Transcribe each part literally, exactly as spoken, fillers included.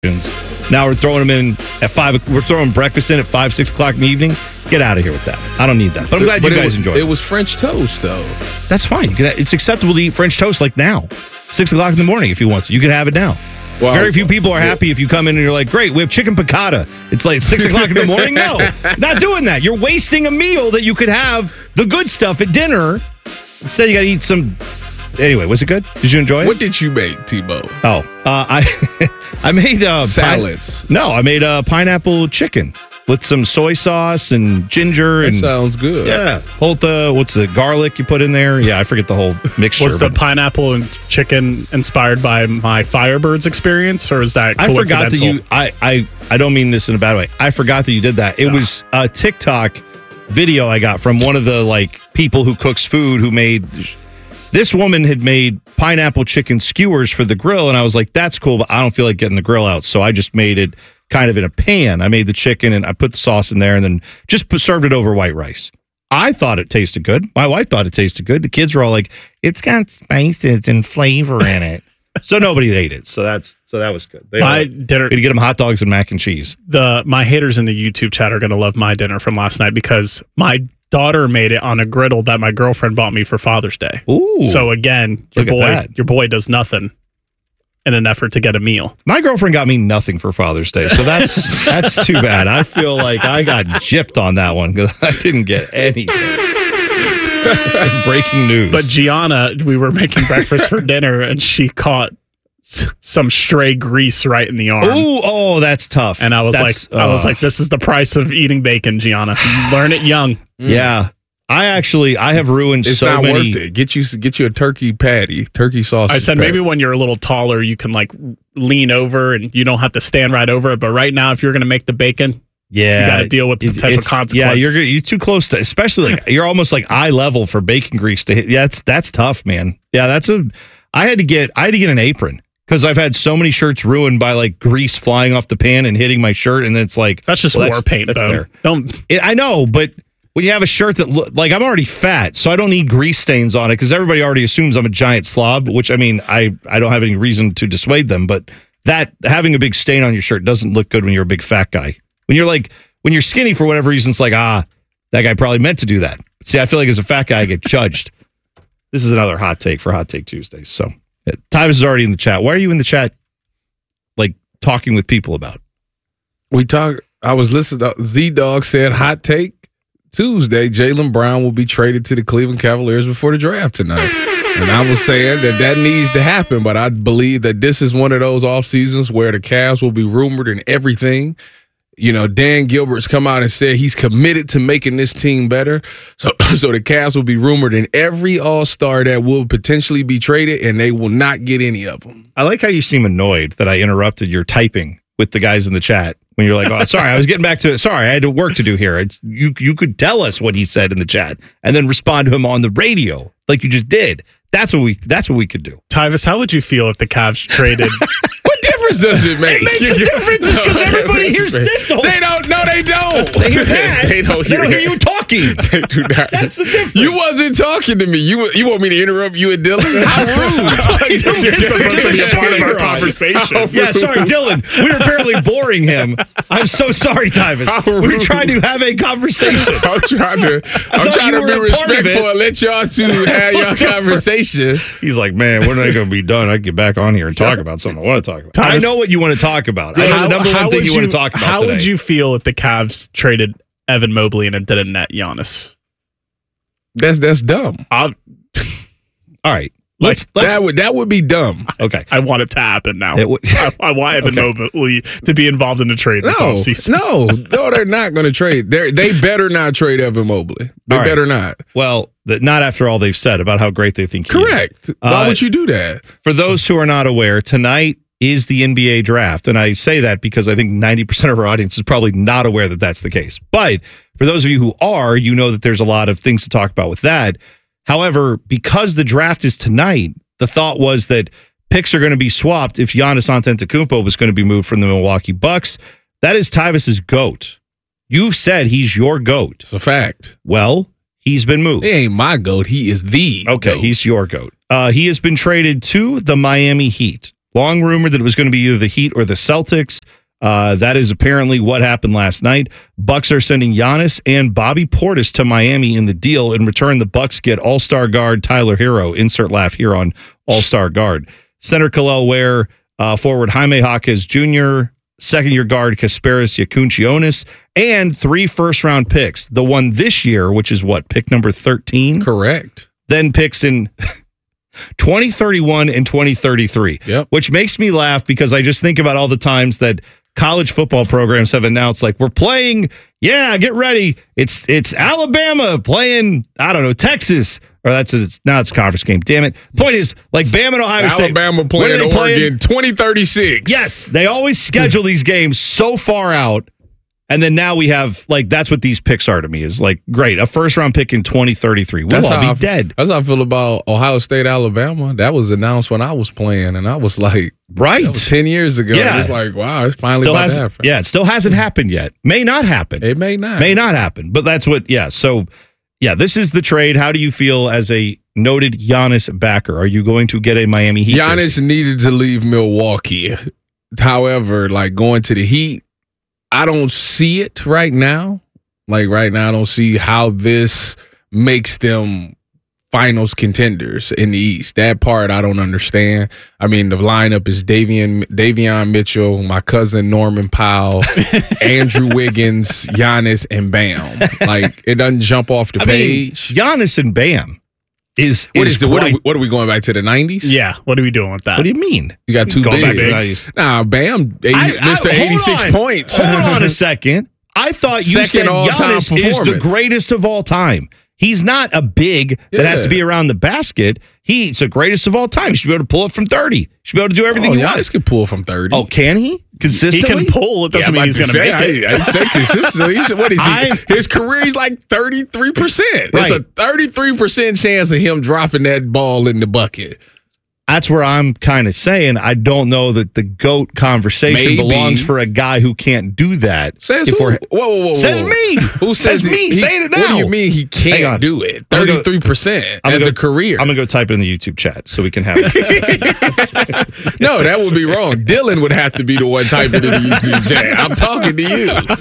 Now we're throwing them in at five. We're throwing breakfast in at five, six o'clock in the evening. Get out of here with that. I don't need that. But I'm glad but you guys was, enjoyed it. It was French toast, though. That's fine. You can, it's acceptable to eat French toast like now, six o'clock in the morning if you want to. You can have it now. Well, Very few people are happy if you come in and you're like, great, we have chicken piccata. It's like six o'clock in the morning. No, not doing that. You're wasting a meal that you could have the good stuff at dinner. Instead, you got to eat some. Anyway, was it good? Did you enjoy it? What did you make, T-Bo? Oh, uh, I I made uh, salads. Pine- no, I made uh, pineapple chicken with some soy sauce and ginger. That and sounds good. Yeah, whole the what's the garlic you put in there? Yeah, I forget the whole mixture. Was the pineapple and chicken inspired by my Firebirds experience, or is that I forgot that you? I I I don't mean this in a bad way. I forgot that you did that. It no. was a TikTok video I got from one of the like people who cooks food who made. This woman had made pineapple chicken skewers for the grill, and I was like, that's cool, but I don't feel like getting the grill out. So I just made it kind of in a pan. I made the chicken, and I put the sauce in there, and then just put, served it over white rice. I thought it tasted good. My wife thought it tasted good. The kids were all like, it's got spices and flavor in it. So nobody ate it. So that's so that was good. They my dinner. Gonna get them hot dogs and mac and cheese. The My haters in the YouTube chat are going to love my dinner from last night because my daughter made it on a griddle that my girlfriend bought me for Father's Day. Ooh. So again, your boy, your boy does nothing in an effort to get a meal. My girlfriend got me nothing for Father's Day, so that's that's too bad. I feel like I got gypped on that one because I didn't get anything. Breaking news. But Gianna, we were making breakfast for dinner, and she caught some stray grease right in the arm. Ooh, oh, that's tough. And I was that's, like, uh, I was like, this is the price of eating bacon, Gianna. Learn it young. Mm. Yeah, I actually, I have ruined it's so not many. Worth it. Get you, get you a turkey patty, turkey sausage. I said patty. maybe when you're a little taller, you can like lean over and you don't have to stand right over it. But right now, if you're going to make the bacon, yeah, you got to deal with the it, potential consequences. Yeah, you're you're too close to, especially like you're almost like eye level for bacon grease to hit. Yeah, that's that's tough, man. Yeah, that's a. I had to get, I had to get an apron. Because I've had so many shirts ruined by like grease flying off the pan and hitting my shirt, and then it's like that's just well, war that's, paint. That's though. There. Don't it, I know, but when you have a shirt that look like I'm already fat, so I don't need grease stains on it because everybody already assumes I'm a giant slob. Which I mean, I I don't have any reason to dissuade them, but that having a big stain on your shirt doesn't look good when you're a big fat guy. When you're like when you're skinny for whatever reason, it's like ah, that guy probably meant to do that. See, I feel like as a fat guy, I get judged. This is another hot take for Hot Take Tuesdays. So yeah, Tyvus is already in the chat. Why are you in the chat? Like talking with people about. We talk. I was listening. To, Z Dog said, "Hot take Tuesday: Jaylen Brown will be traded to the Cleveland Cavaliers before the draft tonight." And I was saying that that needs to happen, but I believe that this is one of those off seasons where the Cavs will be rumored and everything. You know, Dan Gilbert's come out and said he's committed to making this team better. So, so the Cavs will be rumored in every All-Star that will potentially be traded, and they will not get any of them. I like how you seem annoyed that I interrupted your typing with the guys in the chat when you're like, "Oh, sorry, I was getting back to it. Sorry, I had work to do here." It's, you you could tell us what he said in the chat and then respond to him on the radio like you just did. That's what we. That's what we could do. Tyvus, how would you feel if the Cavs traded? What difference does it make? It makes a difference just because everybody hears this. The whole they don't. No, they don't. They hear that. They don't hear, they don't hear you talking. They do not. That's the difference. You wasn't talking to me. You you want me to interrupt you and Dylan? How rude! you don't You're supposed to be a part of our conversation. Yeah, sorry, Dylan. We were apparently boring him. I'm so sorry, Tyvus. We were trying to have a conversation. I'm trying to. I'm trying to be respectful and let y'all two have your conversation. He's like, man, when are they going to be done? I can get back on here and talk about something I want to talk about. Tyvus, I know what you want to talk about. I know how, the number one thing you, you want to talk about How today. would you feel if the Cavs traded Evan Mobley and it didn't net Giannis? That's that's dumb. I'll, All right. Like, let's, let's, that would that would be dumb. Okay, I want it to happen now. It w- I, I want Evan okay. Mobley to be involved in the trade this no, offseason. No, no, they're not going to trade. They they better not trade Evan Mobley. They all better right. not. Well, the, not after all they've said about how great they think he Correct. is. Why uh, would you do that? For those who are not aware, tonight is the N B A draft, and I say that because I think ninety percent of our audience is probably not aware that that's the case. But for those of you who are, you know that there's a lot of things to talk about with that. However, because the draft is tonight, the thought was that picks are going to be swapped if Giannis Antetokounmpo was going to be moved from the Milwaukee Bucks. That is Tyvus's GOAT. You've said he's your GOAT. It's a fact. Well, he's been moved. He ain't my GOAT. He is the Okay, GOAT. He's your GOAT. Uh, he has been traded to the Miami Heat. long rumored that it was going to be either the Heat or the Celtics. Uh, that is apparently what happened last night. Bucks are sending Giannis and Bobby Portis to Miami in the deal. In return, the Bucks get All-Star guard Tyler Hero. Insert laugh here on All-Star guard. Center Kel'el Ware, uh, forward Jaime Jaquez Junior, second-year guard Kasparis Yakunchionis, and three first-round picks. The one this year, which is what, pick number thirteen? Correct. Then picks in twenty thirty-one and twenty thirty-three, yep. Which makes me laugh because I just think about all the times that college football programs have announced, like, we're playing, yeah, get ready. It's it's Alabama playing, I don't know, Texas. Or that's a, it's now it's a conference game. Damn it. Point is, like Bama and Ohio State. Alabama playing Oregon playing? twenty thirty-six. Yes. They always schedule these games so far out. And then now we have, like, that's what these picks are to me, is like, great, a first round pick in twenty thirty-three. We'll that's all be I, dead. That's how I feel about Ohio State, Alabama. That was announced when I was playing, and I was like, right. That was ten years ago. Yeah. It's like, wow, it's finally still about to hasn't, happen. yeah, it still hasn't happened yet. May not happen. It may not. May not happen. But that's what, yeah. So, yeah, this is the trade. How do you feel as a noted Giannis backer? Are you going to get a Miami Heat Giannis jersey? needed to leave Milwaukee. However, like going to the Heat, I don't see it right now. Like right now, I don't see how this makes them finals contenders in the East. That part I don't understand. I mean, the lineup is Davion, Davion Mitchell, my cousin Norman Powell, Andrew Wiggins, Giannis, and Bam. Like, it doesn't jump off the I page. mean, Giannis and Bam is, What is, is it? What are, quite- we, what are we going back to the nineties? Yeah, what are we doing with that? What do you mean? You got two Going bigs. back to the nineties. Nah, Bam, eighty, I- I- Mister hold eighty-six on. points. Hold on a second. I thought you Second said all-time Giannis is the performance. greatest of all time. He's not a big that Yeah. has to be around the basket. He's the greatest of all time. He should be able to pull it from thirty. He should be able to do everything Oh, he Giannis wants. can pull from thirty. Oh, can he? He Consistently? can pull. It doesn't Yeah, mean he's I'm going to about make say, it. I, I say consistently. He should- What is he? I- His career is like thirty-three percent. There's a Right. thirty-three percent chance of him dropping that ball in the bucket. That's where I'm kind of saying I don't know that the GOAT conversation Maybe. belongs for a guy who can't do that. Says If who? we're- Whoa, whoa, whoa, Says whoa. me. Who says Says me? he- Saying it What do now. you mean he Hang on. can't do it? I'm gonna go- thirty-three percent I'm as gonna a go- career. I'm going to go type it in the YouTube chat so we can have it. No, that would be wrong. Dylan would have to be the one typing in the YouTube chat. I'm talking to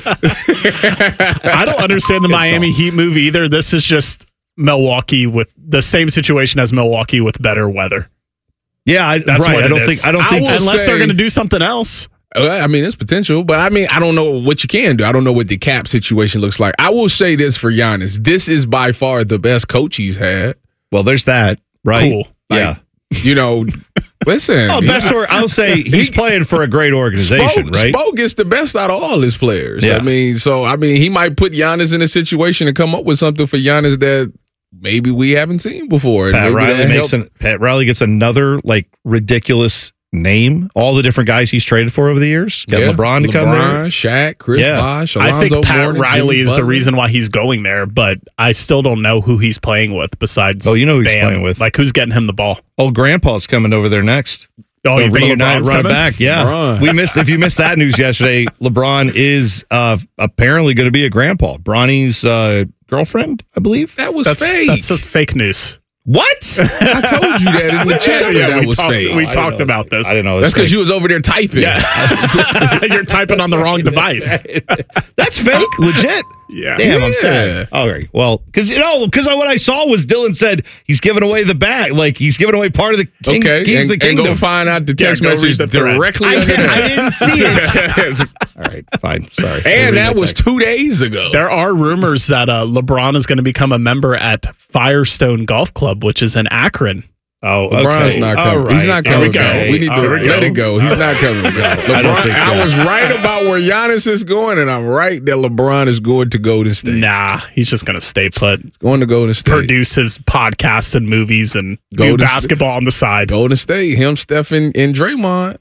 you. I don't understand the Miami Heat move either. This is just Milwaukee with the same situation as Milwaukee with better weather. Yeah, I, That's right. what I it don't is. think. I don't I think. will Unless say- they're going to do something else. Uh, I mean, it's potential, but I mean, I don't know what you can do. I don't know what the cap situation looks like. I will say this for Giannis. This is by far the best coach he's had. Well, there's that. Right. Cool. Yeah. You know, listen. Oh, he- best or I'll say he's playing for a great organization, Spo, right? Spo gets the best out of all his players. Yeah. I mean, so I mean, he might put Giannis in a situation and come up with something for Giannis that maybe we haven't seen before. And Pat maybe Riley that makes help- an Pat Riley gets another like ridiculous name. All the different guys he's traded for over the years. Got Yeah. LeBron to come there. LeBron, Shaq, Chris Yeah. Bosh, I Alonzo think Pat Mourning, Riley Jimmy is the Butler. reason why he's going there, but I still don't know who he's playing with besides. Oh, you know who he's Bam. playing with. Like, who's getting him the ball? Oh, Grandpa's coming over there next. Oh, you They'll think reunite, LeBron's run it coming? back. Yeah, LeBron. we missed. If you missed that news yesterday, LeBron is uh, apparently going to be a grandpa. Bronny's uh, girlfriend, I believe. That was That's fake. that's a fake news. What? I told you that in the chat. Yeah, that we was talked- fake. we I talked didn't know. about this. I didn't know. That's because you was over there typing. Yeah, you're typing on the wrong device. That's fake, legit. Yeah. Damn, I'm Yeah. sad. All right. Well, because you know, because what I saw was Dylan said he's giving away the bag, like he's giving away part of the king, Okay, keys and, the and kingdom. go find out the text Yeah, go message read the thread. directly I, under did, there. I didn't see it. All right, fine. Sorry. And that was two. two days ago. There are rumors that uh, LeBron is going to become a member at Firestone Golf Club, which is in Akron. Oh, LeBron's okay. not All coming. right. He's not Here coming. we go. back. We need to Here we let go. it go. He's not coming. back. LeBron, I don't think so. I was right about where Giannis is going, and I'm right that LeBron is going to Golden State. Nah, he's just going to stay put, Going to Golden State. produce his podcasts and movies, and Golden do State. basketball on the side. Golden State. Him, Steph, and, and Draymond.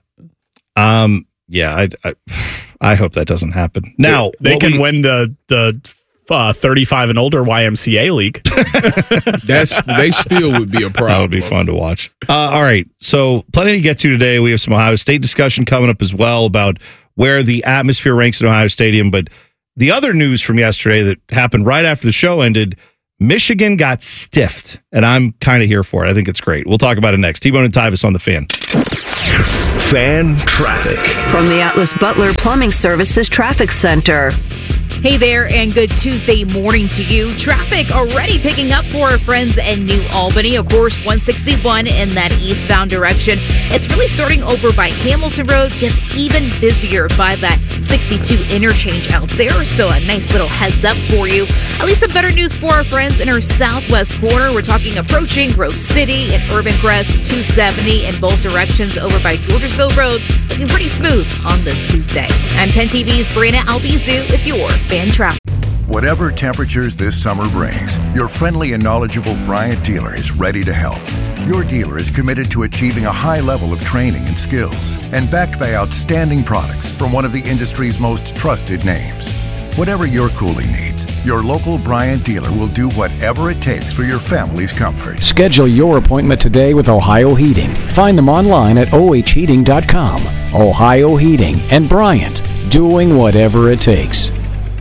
Um. Yeah. I, I. I hope that doesn't happen. Now They what can we- win the the uh, thirty-five and older Y M C A league. That's they still would be a problem. That would be fun to watch. Uh, all right. So, plenty to get to today. We have some Ohio State discussion coming up as well about where the atmosphere ranks in Ohio Stadium. But the other news from yesterday that happened right after the show ended, Michigan got stiffed. And I'm kind of here for it. I think it's great. We'll talk about it next. T-Bone and Tyvis on the Fan. Fan Traffic. From the Atlas Butler Plumbing Services Traffic Center. Hey there, and good Tuesday morning to you. Traffic already picking up for our friends in New Albany. Of course, one sixty-one in that eastbound direction. It's really starting over by Hamilton Road. Gets even busier by that sixty-two interchange out there. So a nice little heads up for you. At least some better news for our friends in our southwest corner. We're talking approaching Grove City and Urban Crest, two seventy in both directions over by Georgesville Road. Looking pretty smooth on this Tuesday. I'm ten T V's Brianna Albizu with your Fan Traffic. Whatever temperatures this summer brings, your friendly and knowledgeable Bryant dealer is ready to help. Your dealer is committed to achieving a high level of training and skills, and backed by outstanding products from one of the industry's most trusted names. Whatever your cooling needs, your local Bryant dealer will do whatever it takes for your family's comfort. Schedule your appointment today with Ohio Heating. Find them online at O H heating dot com. Ohio Heating and Bryant, doing whatever it takes.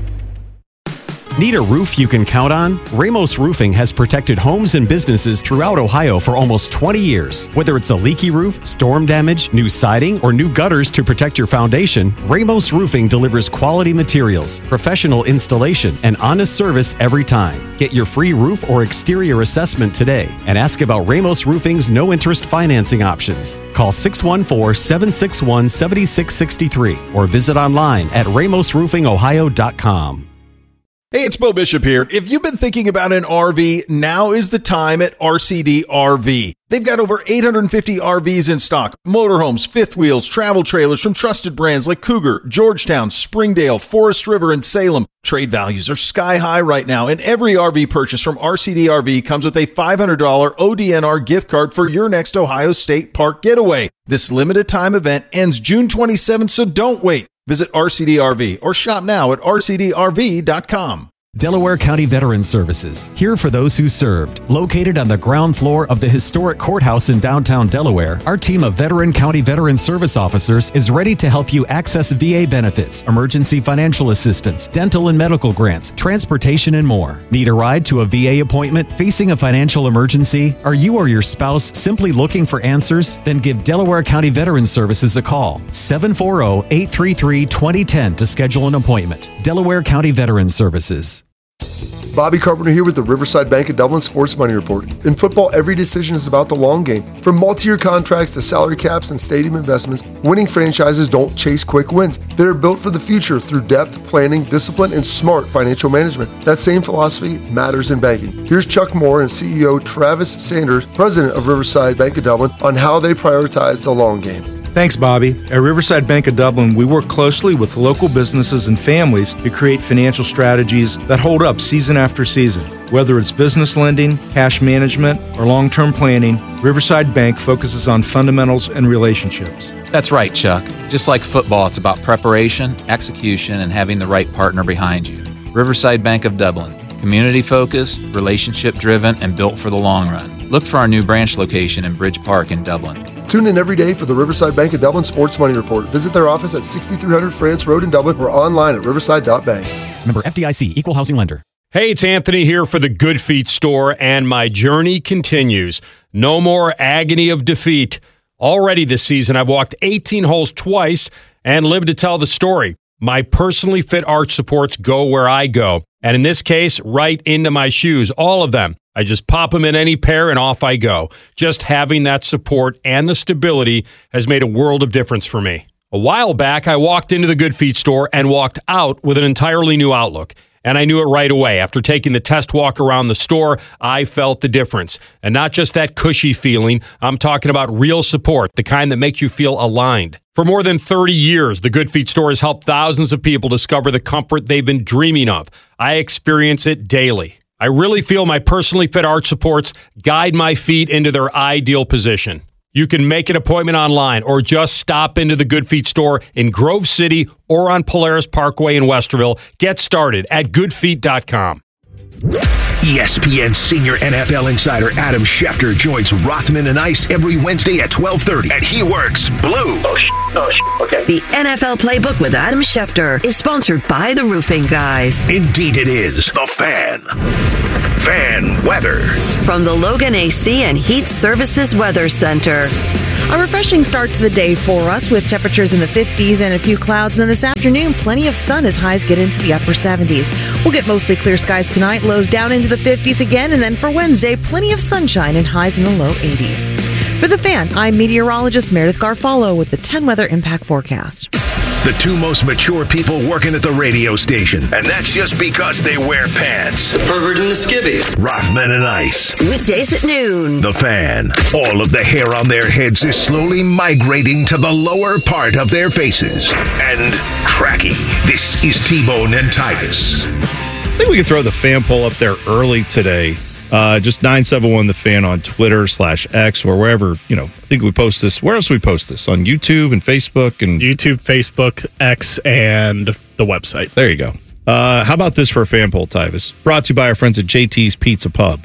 Need a roof you can count on? Ramos Roofing has protected homes and businesses throughout Ohio for almost twenty years. Whether it's a leaky roof, storm damage, new siding, or new gutters to protect your foundation, Ramos Roofing delivers quality materials, professional installation, and honest service every time. Get your free roof or exterior assessment today and ask about Ramos Roofing's no-interest financing options. Call six one four, seven six one, seven six six three or visit online at ramos roofing ohio dot com. Hey, it's Bo Bishop here. If you've been thinking about an R V, now is the time at R C D R V. They've got over eight hundred fifty R Vs in stock, motorhomes, fifth wheels, travel trailers from trusted brands like Cougar, Georgetown, Springdale, Forest River, and Salem. Trade values are sky high right now, and every R V purchase from R C D R V comes with a five hundred dollars O D N R gift card for your next Ohio State Park getaway. This limited time event ends June twenty-seventh, so don't wait. Visit R C D R V or shop now at R C D R V dot com. Delaware County Veterans Services, here for those who served. Located on the ground floor of the historic courthouse in downtown Delaware, our team of veteran county veteran service officers is ready to help you access V A benefits, emergency financial assistance, dental and medical grants, transportation, and more. Need a ride to a V A appointment? Facing a financial emergency? Are you or your spouse simply looking for answers? Then give Delaware County Veterans Services a call. seven four zero, eight three three, two zero one zero to schedule an appointment. Delaware County Veterans Services. Bobby Carpenter here with the Riverside Bank of Dublin Sports Money Report. In football, every decision is about the long game. From multi-year contracts to salary caps and stadium investments, winning franchises don't chase quick wins. They're built for the future through depth, planning, discipline, and smart financial management. That same philosophy matters in banking. Here's Chuck Moore and C E O Travis Sanders, president of Riverside Bank of Dublin, on how they prioritize the long game. Thanks, Bobby. At Riverside Bank of Dublin, we work closely with local businesses and families to create financial strategies that hold up season after season. Whether it's business lending, cash management, or long-term planning, Riverside Bank focuses on fundamentals and relationships. That's right, Chuck. Just like football, it's about preparation, execution, and having the right partner behind you. Riverside Bank of Dublin. Community-focused, relationship-driven, and built for the long run. Look for our new branch location in Bridge Park in Dublin. Tune in every day for the Riverside Bank of Dublin Sports Money Report. Visit their office at sixty-three hundred France Road in Dublin or online at riverside dot bank. Member F D I C, Equal Housing Lender. Hey, it's Anthony here for the Good Feet store, and my journey continues. No more agony of defeat. Already this season, I've walked eighteen holes twice and lived to tell the story. My personally fit arch supports go where I go. And in this case, right into my shoes, all of them. I just pop them in any pair and off I go. Just having that support and the stability has made a world of difference for me. A while back, I walked into the Good Feet store and walked out with an entirely new outlook. And I knew it right away. After taking the test walk around the store, I felt the difference. And not just that cushy feeling, I'm talking about real support, the kind that makes you feel aligned. For more than thirty years, the Good Feet store has helped thousands of people discover the comfort they've been dreaming of. I experience it daily. I really feel my personally fit arch supports guide my feet into their ideal position. You can make an appointment online or just stop into the Good Feet store in Grove City or on Polaris Parkway in Westerville. Get started at good feet dot com. E S P N senior N F L insider Adam Schefter joins Rothman and Ice every Wednesday at twelve thirty at He Works Blue. Oh, sh- oh sh- okay. The N F L Playbook with Adam Schefter is sponsored by the Roofing Guys. Indeed it is. The Fan. Fan weather. From the Logan A C and Heat Services Weather Center. A refreshing start to the day for us with temperatures in the fifties and a few clouds. And then this afternoon, plenty of sun as highs get into the upper seventies. We'll get mostly clear skies tonight, lows down into the fifties again. And then for Wednesday, plenty of sunshine and highs in the low eighties. For The Fan, I'm meteorologist Meredith Garfalo with the ten Weather Impact Forecast. The two most mature people working at the radio station. And that's just because they wear pants. The pervert and the skivvies. Rothman and Ice. Weekdays at noon. The Fan. All of the hair on their heads is slowly migrating to the lower part of their faces. And cracking. This is T-Bone and Titus. I think we could throw the Fan poll up there early today. Uh, just nine seven one The Fan on Twitter slash X or wherever, you know, I think we post this. Where else do we post this? On YouTube and Facebook? and YouTube, Facebook, X, and the website. There you go. Uh, how about this for a fan poll, Tyvis? Brought to you by our friends at J T's Pizza Pub.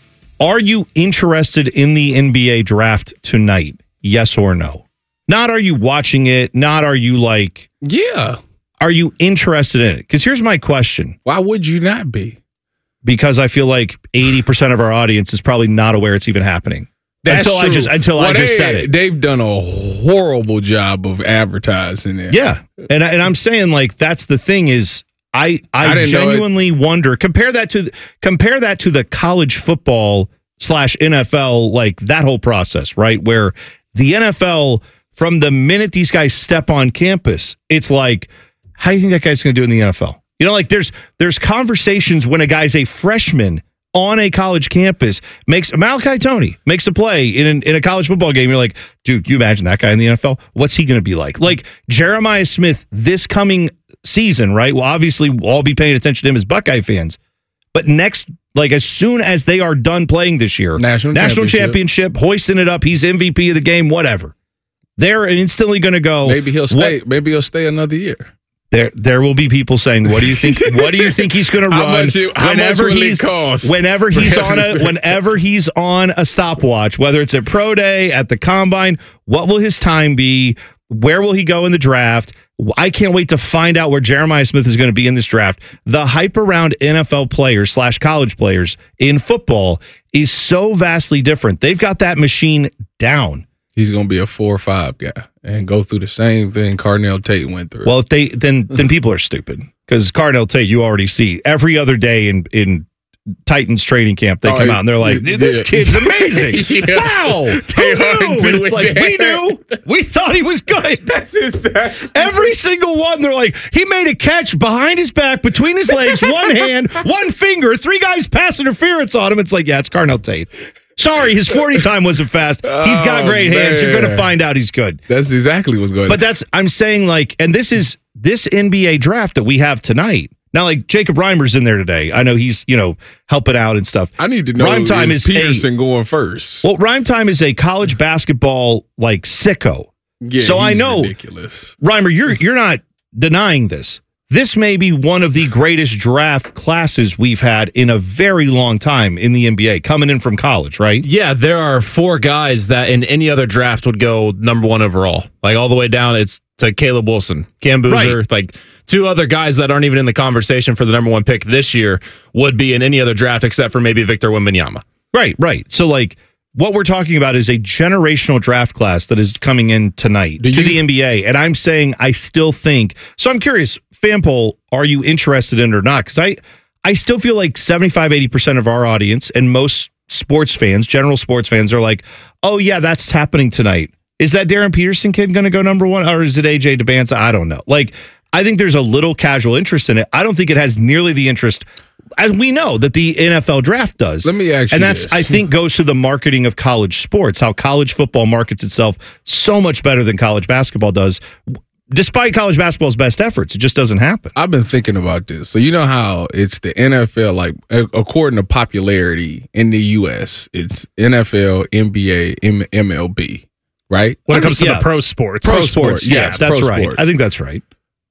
Are you interested in the N B A draft tonight? Yes or no? Not are you watching it? Not are you like... Yeah. Are you interested in it? Because here's my question. Why would you not be? Because I feel like eighty percent of our audience is probably not aware it's even happening. That's until true. I just until well, I just they, said it. They've done a horrible job of advertising it. Yeah. And I, and I'm saying like that's the thing is I I, I genuinely wonder compare that to compare that to the college football slash N F L like that whole process, right? Where the N F L from the minute these guys step on campus, it's like how do you think that guy's going to do in the N F L? You know, like there's there's conversations when a guy's a freshman on a college campus makes Malachi Toney makes a play in an, in a college football game. You're like, dude, you imagine that guy in the N F L? What's he going to be like? Like Jeremiah Smith this coming season, right? Well, obviously we'll all be paying attention to him as Buckeye fans. But next, like as soon as they are done playing this year, national, national championship. championship, hoisting it up, he's M V P of the game, whatever. They're instantly going to go. Maybe he'll stay. What? Maybe he'll stay another year. There, there will be people saying, "What do you think? What do you think he's going to run?" How much, you, how whenever much will he's, it cost? Whenever he's on a, whenever he's on a stopwatch, whether it's at pro day, at the combine, what will his time be? Where will he go in the draft? I can't wait to find out where Jeremiah Smith is going to be in this draft. The hype around N F L players slash college players in football is so vastly different. They've got that machine down. He's going to be a four or five guy and go through the same thing Carnell Tate went through. Well, if they then then people are stupid because Carnell Tate, you already see every other day in in Titans training camp, they oh, come out and they're like, "This yeah. kid's amazing! yeah. Wow, they who knew?" And it's like we knew, we thought he was good. That's exactly. Every single one, they're like, he made a catch behind his back, between his legs, one hand, one finger, three guys pass interference on him. It's like, yeah, it's Carnell Tate. Sorry, his forty time wasn't fast. He's got great oh, hands. You're going to man. find out he's good. That's exactly what's going on. But that's, I'm saying like, and this is this N B A draft that we have tonight. Now, like Jacob Reimer's in there today. I know he's, you know, helping out and stuff. I need to know Rhyme Time is is Peterson a, going first. Well, Rhyme Time is a college basketball like sicko. Yeah, so I know, ridiculous. Reimer, you're you're not denying this. This may be one of the greatest draft classes we've had in a very long time in the N B A, coming in from college, right? Yeah, there are four guys that in any other draft would go number one overall. Like all the way down, it's to Caleb Wilson, Cam Boozer, Right. like two other guys that aren't even in the conversation for the number one pick this year would be in any other draft except for maybe Victor Wembanyama. Right, right. So like what we're talking about is a generational draft class that is coming in tonight Do to you- the N B A. And I'm saying I still think, so I'm curious, fan poll, are you interested in it or not? Because I, I still feel like seventy-five, eighty percent of our audience and most sports fans, general sports fans are like, oh yeah, that's happening tonight. Is that Darren Peterson kid going to go number one? Or is it A J DeBanza? I don't know. Like, I think there's a little casual interest in it. I don't think it has nearly the interest as we know that the N F L draft does. Let me ask you And that's, this. I think, goes to the marketing of college sports, how college football markets itself so much better than college basketball does. Despite college basketball's best efforts, it just doesn't happen. I've been thinking about this. So you know how it's the N F L, like a- according to popularity in the U S, it's N F L, N B A, M- MLB, right? When I it comes mean, to yeah. the pro sports. Pro, Pro sports, sports, yeah, yes, that's pro right. sports. I think that's right.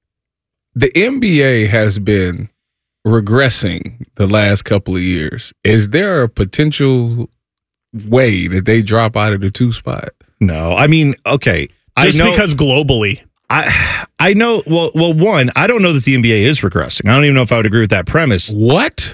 The N B A has been regressing the last couple of years. Is there a potential way that they drop out of the two spot? No, I mean, okay. Just I know, because globally. I I know, well, well, one, I don't know that the N B A is regressing. I don't even know if I would agree with that premise. What?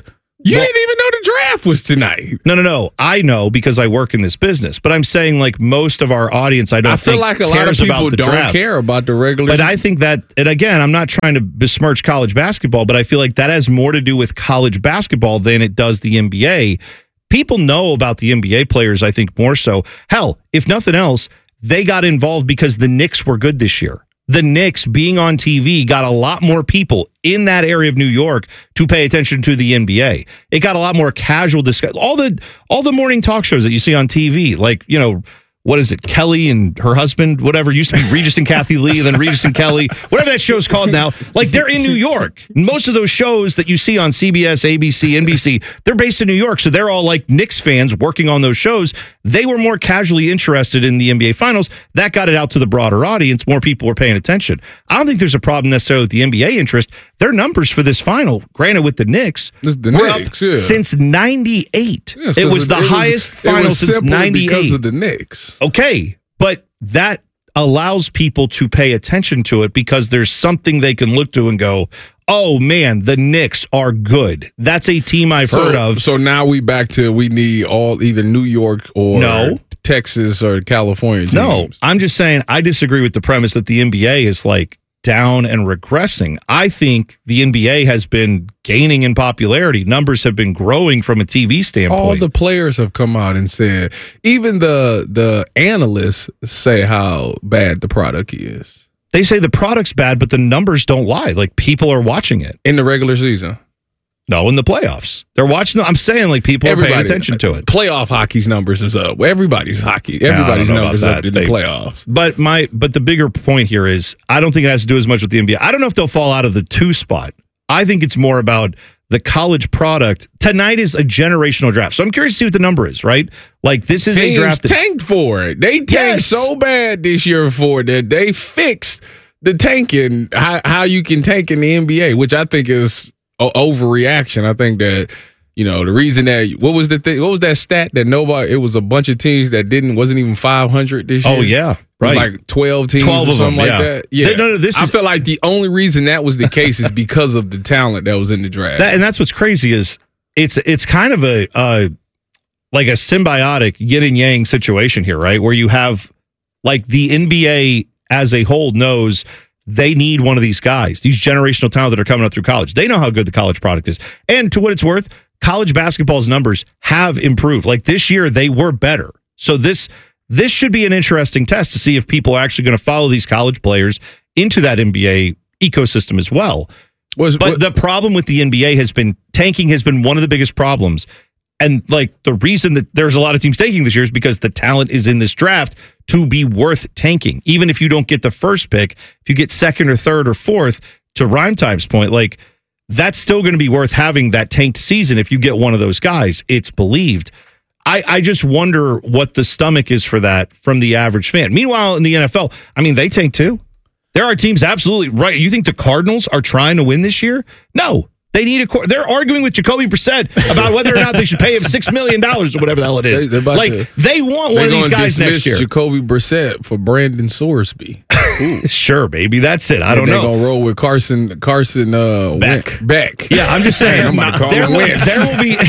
You well, didn't even know the draft was tonight. No, no, no. I know because I work in this business. But I'm saying like most of our audience, I don't I feel think like a lot of people don't draft. care about the regular. But I think that, and again, I'm not trying to besmirch college basketball, but I feel like that has more to do with college basketball than it does the N B A. People know about the N B A players, I think, more so. Hell, if nothing else, they got involved because the Knicks were good this year. The Knicks being on T V got a lot more people in that area of New York to pay attention to the N B A. It got a lot more casual discussion. All the all the morning talk shows that you see on T V, like, you know, what is it? Kelly and her husband, whatever, used to be Regis and Kathy Lee, then Regis and Kelly, whatever that show's called now. Like, they're in New York. Most of those shows that you see on C B S, A B C, N B C, they're based in New York. So they're all like Knicks fans working on those shows. They were more casually interested in the N B A Finals. That got it out to the broader audience. More people were paying attention. I don't think there's a problem necessarily with the N B A interest. Their numbers for this final, granted with the Knicks, the were Knicks, up yeah. since ninety-eight. Yeah, it was the it highest was, final it was since ninety-eight. Because of the Knicks. Okay, but that allows people to pay attention to it because there's something they can look to and go, oh man, the Knicks are good. That's a team I've so, heard of. So now we back to we need all either New York or no. Texas or California teams. No, I'm just saying I disagree with the premise that the N B A is like down and regressing. I think the N B A has been gaining in popularity. Numbers have been growing from a T V standpoint. All the players have come out and said, even the the analysts say how bad the product is. They say the product's bad, but the numbers don't lie. Like, people are watching it. In the regular season? No, in the playoffs. They're watching. I'm saying, like, people Everybody, are paying attention to it. Playoff hockey's numbers is up. Everybody's hockey. Everybody's yeah, numbers up in they, the playoffs. But my but the bigger point here is I don't think it has to do as much with the N B A. I don't know if they'll fall out of the two spot. I think it's more about the college product. Tonight is a generational draft. So I'm curious to see what the number is, right? Like, this is Teams a draft that tanked for it. They tanked yes. so bad this year for it that they fixed the tanking, how, how you can tank in the N B A, which I think is a overreaction. I think that, you know, the reason that what was the thing, what was that stat that nobody, it was a bunch of teams that didn't, wasn't even five hundred this year. Oh, yeah. Right. Right. Like twelve teams twelve or of something them, like yeah. that. Yeah. They, no, no, this I is, feel like the only reason that was the case is because of the talent that was in the draft. that, and that's what's crazy is it's it's kind of a uh, like a symbiotic yin and yang situation here, right? Where you have like the N B A as a whole knows they need one of these guys, these generational talent that are coming up through college. They know how good the college product is. And to what it's worth, college basketball's numbers have improved. Like, this year, they were better. So this this should be an interesting test to see if people are actually going to follow these college players into that N B A ecosystem as well. Was, but what, the problem with the N B A has been tanking has been one of the biggest problems. And like the reason that there's a lot of teams tanking this year is because the talent is in this draft to be worth tanking. Even if you don't get the first pick, if you get second or third or fourth, to Rhyme Time's point, like, that's still going to be worth having that tanked season if you get one of those guys. It's believed. I, I just wonder what the stomach is for that from the average fan. Meanwhile, in the N F L, I mean, they tank too. There are teams absolutely right. You think the Cardinals are trying to win this year? No. They need a. They're arguing with Jacoby Brissett about whether or not they should pay him six million dollars or whatever the hell it is. They, like to, they want one of these guys next year. Jacoby Brissett for Brandon Sorsby. Sure, baby, that's it. I and don't they're know. They're gonna roll with Carson. Carson uh, Beck. Win- Beck. Yeah, I'm just saying. I'm gonna call there, him will, Wentz. there will be.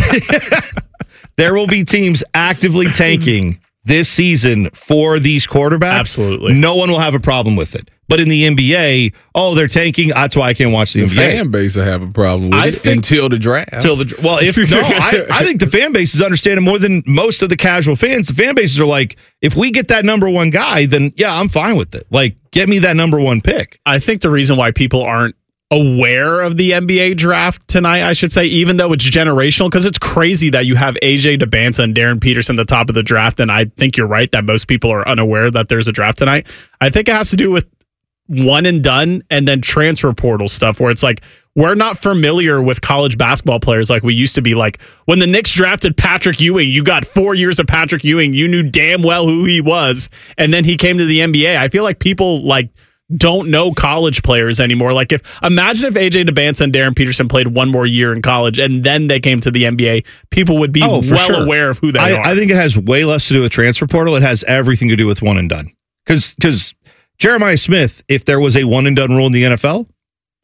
There will be teams actively tanking this season for these quarterbacks. Absolutely. No one will have a problem with it. But in the N B A, oh, they're tanking. That's why I can't watch the, the N B A. fan base will have a problem with I it think, until the draft. Until the well, if no, I, I think the fan bases understand it more than most of the casual fans. The fan bases are like, if we get that number one guy, then yeah, I'm fine with it. Like, get me that number one pick. I think the reason why people aren't aware of the N B A draft tonight, I should say, even though it's generational, because it's crazy that you have A J DeBanza and Darren Peterson at the top of the draft, and I think you're right that most people are unaware that there's a draft tonight. I think it has to do with one and done and then transfer portal stuff where it's like we're not familiar with college basketball players like we used to be. Like when the Knicks drafted Patrick Ewing, you got four years of Patrick Ewing. You knew damn well who he was. And then he came to the N B A. I feel like people like don't know college players anymore. Like if imagine if A J DeBanza and Darren Peterson played one more year in college and then they came to the N B A, people would be oh, for well sure. aware of who they I, are. I think it has way less to do with transfer portal. It has everything to do with one and done. Because because Jeremiah Smith, if there was a one and done rule in the N F L,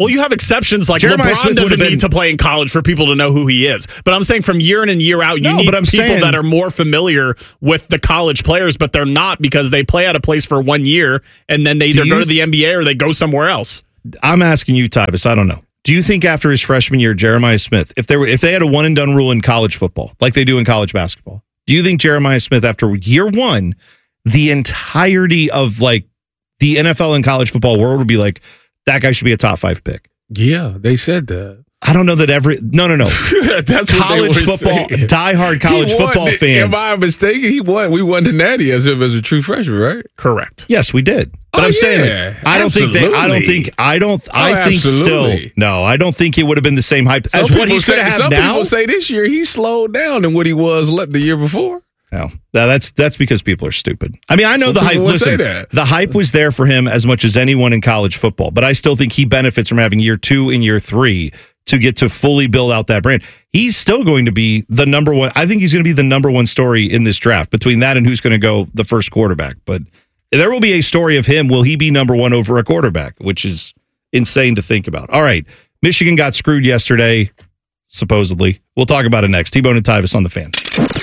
Well, you have exceptions like Jeremiah LeBron Smith doesn't would've need been- to play in college for people to know who he is. But I'm saying from year in and year out, you No, need but I'm people saying- that are more familiar with the college players, but they're not because they play at a place for one year and then they either Do go you to the N B A or they go somewhere else. I'm asking you, Tyvus. I don't know. Do you think after his freshman year, Jeremiah Smith, if they were, if they had a one and done rule in college football, like they do in college basketball, do you think Jeremiah Smith, after year one, the entirety of like the N F L and college football world would be like, that guy should be a top five pick? Yeah, they said that. I don't know that every no no no That's what college they were football saying. diehard college He won. football fans. Am I mistaken? He won. We won the Natty as if as a true freshman, right? Correct. Yes, we did. But Oh, I'm saying yeah. like, I don't think they, I don't Absolutely. think I don't I Oh, think still absolutely. no I don't think it would have been the same hype Some as what people he's say, going to have some now. people say this year he slowed down than what he was le- the year before. No, Now, that's that's because people are stupid. I mean, I know Some the hype. people would say Listen, that. the hype was there for him as much as anyone in college football, but I still think he benefits from having year two and year three to get to fully build out that brand. He's still going to be the number one. I think he's going to be the number one story in this draft between that and who's going to go the first quarterback. But there will be a story of him. Will he be number one over a quarterback, which is insane to think about. All right. Michigan got screwed yesterday, supposedly. We'll talk about it next. T-Bone and Tyvus on the Fan.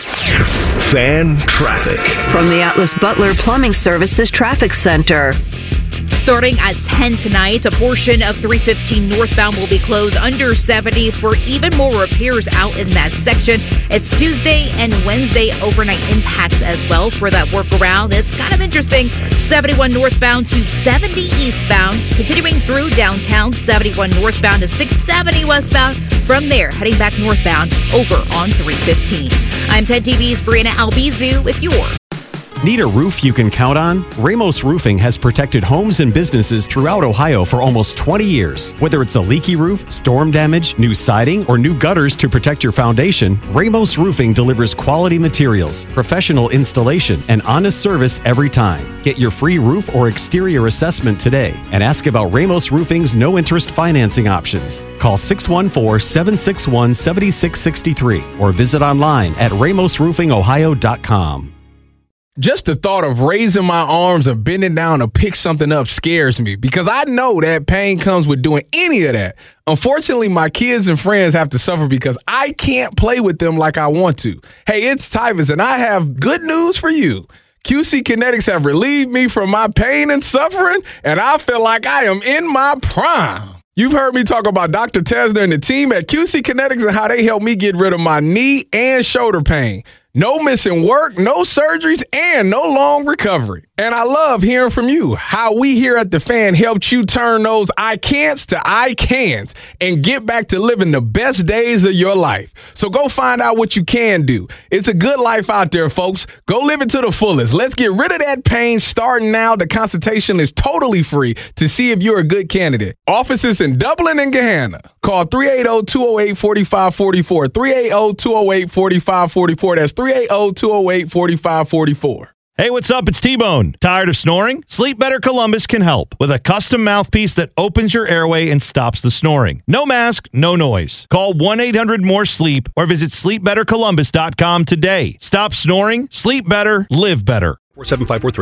Fan traffic. From the Atlas Butler Plumbing Services Traffic Center. Starting at ten tonight, a portion of three fifteen northbound will be closed under seventy for even more repairs out in that section. It's Tuesday and Wednesday overnight impacts as well for that workaround. It's kind of interesting. seventy-one northbound to seventy eastbound, continuing through downtown, seventy-one northbound to six seventy westbound. From there, heading back northbound over on three fifteen. I'm ten T V's Brianna Albizu with your Need a roof you can count on? Ramos Roofing has protected homes and businesses throughout Ohio for almost twenty years. Whether it's a leaky roof, storm damage, new siding, or new gutters to protect your foundation, Ramos Roofing delivers quality materials, professional installation, and honest service every time. Get your free roof or exterior assessment today and ask about Ramos Roofing's no-interest financing options. Call six one four, seven six one, seven six six three or visit online at ramos roofing ohio dot com. Just the thought of raising my arms or bending down to pick something up scares me because I know that pain comes with doing any of that. Unfortunately, my kids and friends have to suffer because I can't play with them like I want to. Hey, it's Tyvus, and I have good news for you. Q C Kinetics have relieved me from my pain and suffering, and I feel like I am in my prime. You've heard me talk about Doctor Tesner and the team at Q C Kinetics and how they helped me get rid of my knee and shoulder pain. No missing work, no surgeries, and no long recovery. And I love hearing from you how we here at The Fan helped you turn those I can'ts to I can'ts and get back to living the best days of your life. So go find out what you can do. It's a good life out there, folks. Go live it to the fullest. Let's get rid of that pain starting now. The consultation is totally free to see if you're a good candidate. Offices in Dublin and Gahanna. Call three eight zero, two zero eight, four five four four. three eight zero, two zero eight, four five four four. That's three eight zero, two zero eight, four five four four. Hey, what's up? It's T-Bone. Tired of snoring? Sleep Better Columbus can help with a custom mouthpiece that opens your airway and stops the snoring. No mask, no noise. Call one eight hundred more sleep or visit sleep better columbus dot com today. Stop snoring, sleep better, live better. four seven five four three.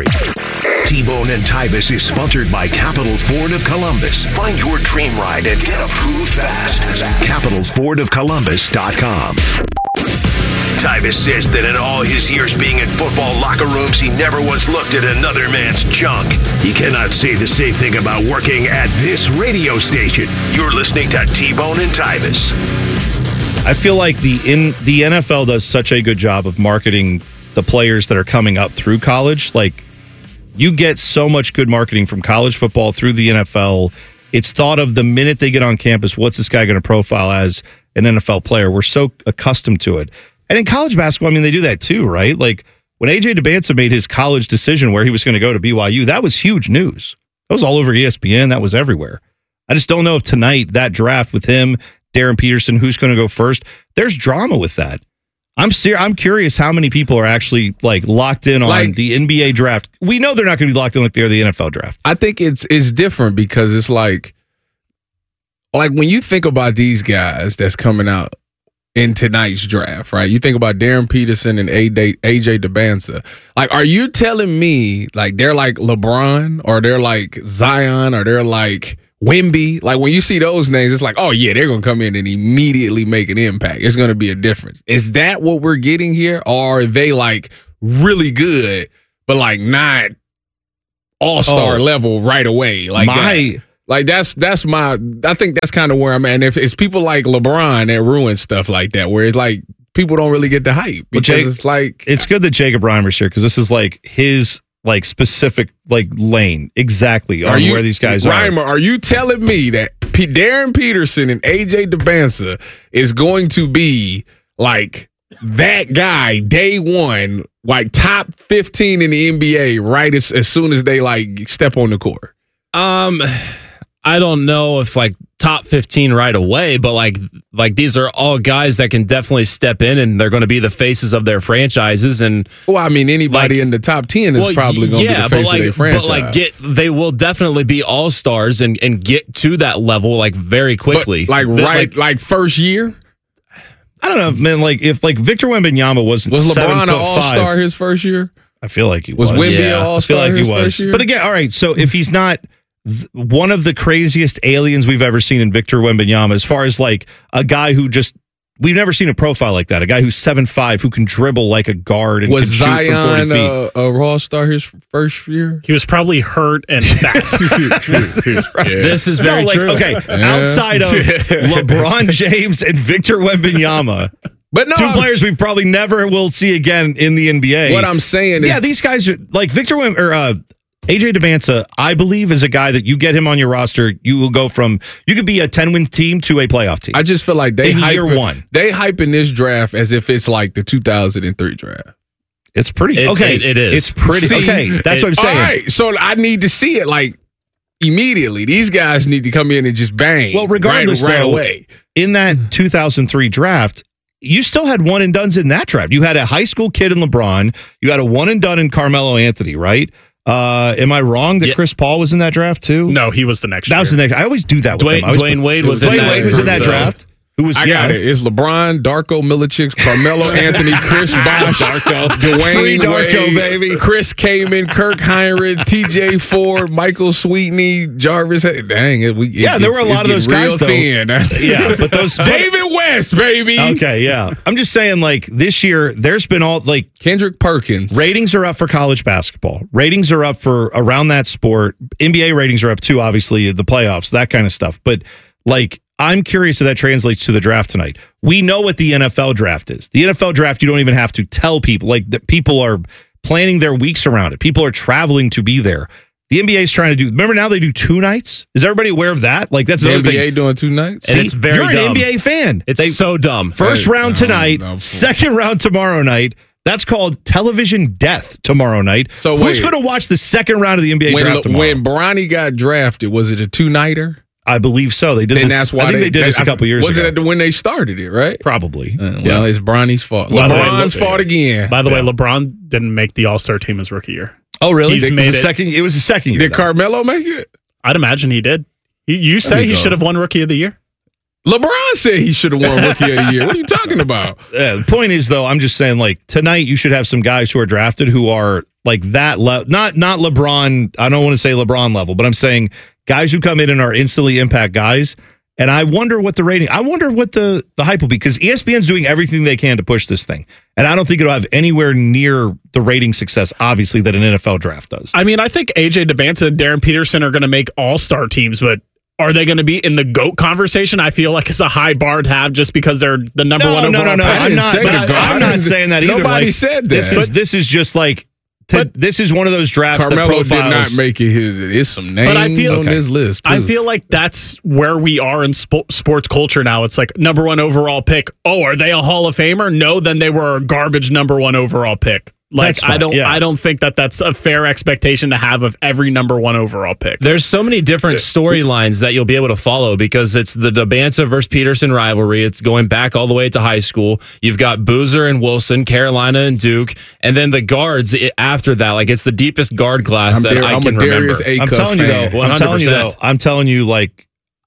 T-Bone and Tyvus is sponsored by Capital Ford of Columbus. Find your dream ride and get approved fast at capital ford of columbus dot com. Tyvus says that in all his years being in football locker rooms, he never once looked at another man's junk. He cannot say the same thing about working at this radio station. You're listening to T-Bone and Tyvus. I feel like the in the N F L does such a good job of marketing the players that are coming up through college. Like, you get so much good marketing from college football through the N F L. It's thought of the minute they get on campus, what's this guy going to profile as an N F L player? We're so accustomed to it. And in college basketball, I mean, they do that too, right? Like, when A J DeBanza made his college decision where he was going to go to B Y U, that was huge news. That was all over E S P N. That was everywhere. I just don't know if tonight, that draft with him, Darren Peterson, who's going to go first, there's drama with that. I'm ser- I'm curious how many people are actually like locked in on Like- the N B A draft. We know they're not going to be locked in like they're the N F L draft. I think it's it's different because it's like like when you think about these guys that's coming out in tonight's draft, right? You think about Darren Peterson and A J DeBanza. Like, are you telling me like they're like LeBron or they're like Zion or they're like Wemby. Like when you see those names, it's like, oh yeah, they're gonna come in and immediately make an impact. It's gonna be a difference. Is that what we're getting here? Or are they like really good, but like not all-star Oh. level right away? Like My- that. Like that's that's my I think that's kind of where I'm at. And if it's people like LeBron that ruin stuff like that, where it's like people don't really get the hype Well, because Jake- it's like It's good that Jacob Reimer's here because this is like his like specific like lane exactly on where these guys Reimer, are. are you telling me that P- Darren Peterson and A J DeBanza is going to be like that guy day one, like top fifteen in the N B A right as, as soon as they like step on the court? Um, I don't know if like top fifteen right away, but like like these are all guys that can definitely step in and they're going to be the faces of their franchises. And well, I mean, anybody like, in the top ten is well, probably going to yeah, be the face but like, of their franchise. But like, get they will definitely be all stars and and get to that level like very quickly. But, like That, right, like, like first year. I don't know, man. Like if like Victor Wembanyama wasn't Was seven LeBron an foot all five, star his first year? I feel like he was. Was Wemby yeah, an all-star I feel like his he was. first year? But again, all right. So if he's not th- one of the craziest aliens we've ever seen in Victor Wembanyama, as far as like a guy who just we've never seen a profile like that, a guy who's seven five who can dribble like a guard and Was can shoot from forty Zion feet. uh, a all star his first year? He was probably hurt and fat. This is very no, like, true. Okay, Yeah. outside of LeBron James and Victor Wembanyama, But no, two I'm- players we probably never will see again in the N B A. What I'm saying is, yeah, these guys are like Victor Wem- or uh, A J DeBanza. I believe is a guy that you get him on your roster, you will go from you could be a ten win team to a playoff team. I just feel like they in hype year it- one. They hyping this draft as if it's like the two thousand three draft. It's pretty It- okay. it- it is. It's pretty See, okay. That's it- what I'm saying. All right, so I need to see it like immediately. These guys need to come in and just bang. Well, regardless, right, right though, away. in that two thousand three draft, you still had one and dones in that draft. You had a high school kid in LeBron. You had a one and done in Carmelo Anthony, right? Uh, am I wrong that Yeah. Chris Paul was in that draft too? No, he was the next that year. was the next. I always do that with Dwayne- him. I always Dwayne put- Wade was in Dwayne that Wade was in that group, though. draft. Who was? I yeah, got it. It's LeBron, Darko Milicic, Carmelo Anthony, Chris Bosh, Dwayne Free Darko, Wade, baby. Chris Kaman, Kirk Heinrich, T J Ford, Michael Sweetney, Jarvis. Dang it, we, Yeah, it there gets- were a lot of it's those getting guys, real though. thin. Yeah, but those- David West, baby. Okay, yeah. I'm just saying, like this year, there's been all like Kendrick Perkins. ratings are up for college basketball. Ratings are up for around that sport. N B A ratings are up too, obviously, the playoffs, that kind of stuff. But like, I'm curious if that translates to the draft tonight. We know what the N F L draft is. The N F L draft, you don't even have to tell people. Like, that people are planning their weeks around it. People are traveling to be there. The N B A is trying to do. Remember now they do two nights. Is everybody aware of that? Like that's The another N B A thing. doing two nights. And it's very You're an dumb. N B A fan. It's They- so dumb. First Hey, round no, tonight, no. second round tomorrow night. That's called television death tomorrow night. So who's wait. going to watch the second round of the N B A When, draft tomorrow? when Bronny got drafted, was it a two nighter? I believe so. They did Then this. that's why I think they, did this a I- couple years was ago. it at the, when they started it, right? Probably. Uh, well, Yeah. it's Bronny's fault. By the way, LeBron's look- fault again. By the Yeah. way, LeBron didn't make the All Star team his rookie year. Oh, really? He's it made was a it- second. It was a second year. Did though. Carmelo make it? I'd imagine he did. He, you There say we he go. should have won Rookie of the Year? LeBron said he should have won Rookie of the Year. What are you talking about? Yeah, the point is, though, I'm just saying, like tonight, you should have some guys who are drafted who are like that. Le- not not LeBron. I don't want to say LeBron level, but I'm saying guys who come in and are instantly impact guys. And I wonder what the rating. I wonder what the the hype will be because E S P N's doing everything they can to push this thing, and I don't think it'll have anywhere near the rating success, obviously, that an N F L draft does. I mean, I think A J DeBanza and Darren Peterson are going to make All Star teams, but are they going to be in the GOAT conversation? I feel like it's a high bar to have just because they're the number no, one no, overall no, no, pick. I'm not. say But the I, GOAT. I'm not saying that either. Nobody Like, said that. This is this is just like. To, But- this is one of those drafts Carmelo that did profiles. not make it his. It's some names But I feel- on Okay. this list. Too. I feel like that's where we are in spo- sports culture now. It's like number one overall pick. Oh, are they a Hall of Famer? No, then they were a garbage number one overall pick. Like That's I fine, don't, yeah. I don't think that that's a fair expectation to have of every number one overall pick. There's so many different storylines that you'll be able to follow because it's the DeBanza versus Peterson rivalry. It's going back all the way to high school. You've got Boozer and Wilson, Carolina and Duke, and then the guards i- after that. Like it's the deepest guard class I'm that Dar- I I'm can a Darius remember. A. I'm Cup telling you fan. though. I'm telling you though. one hundred percent. I'm telling you like.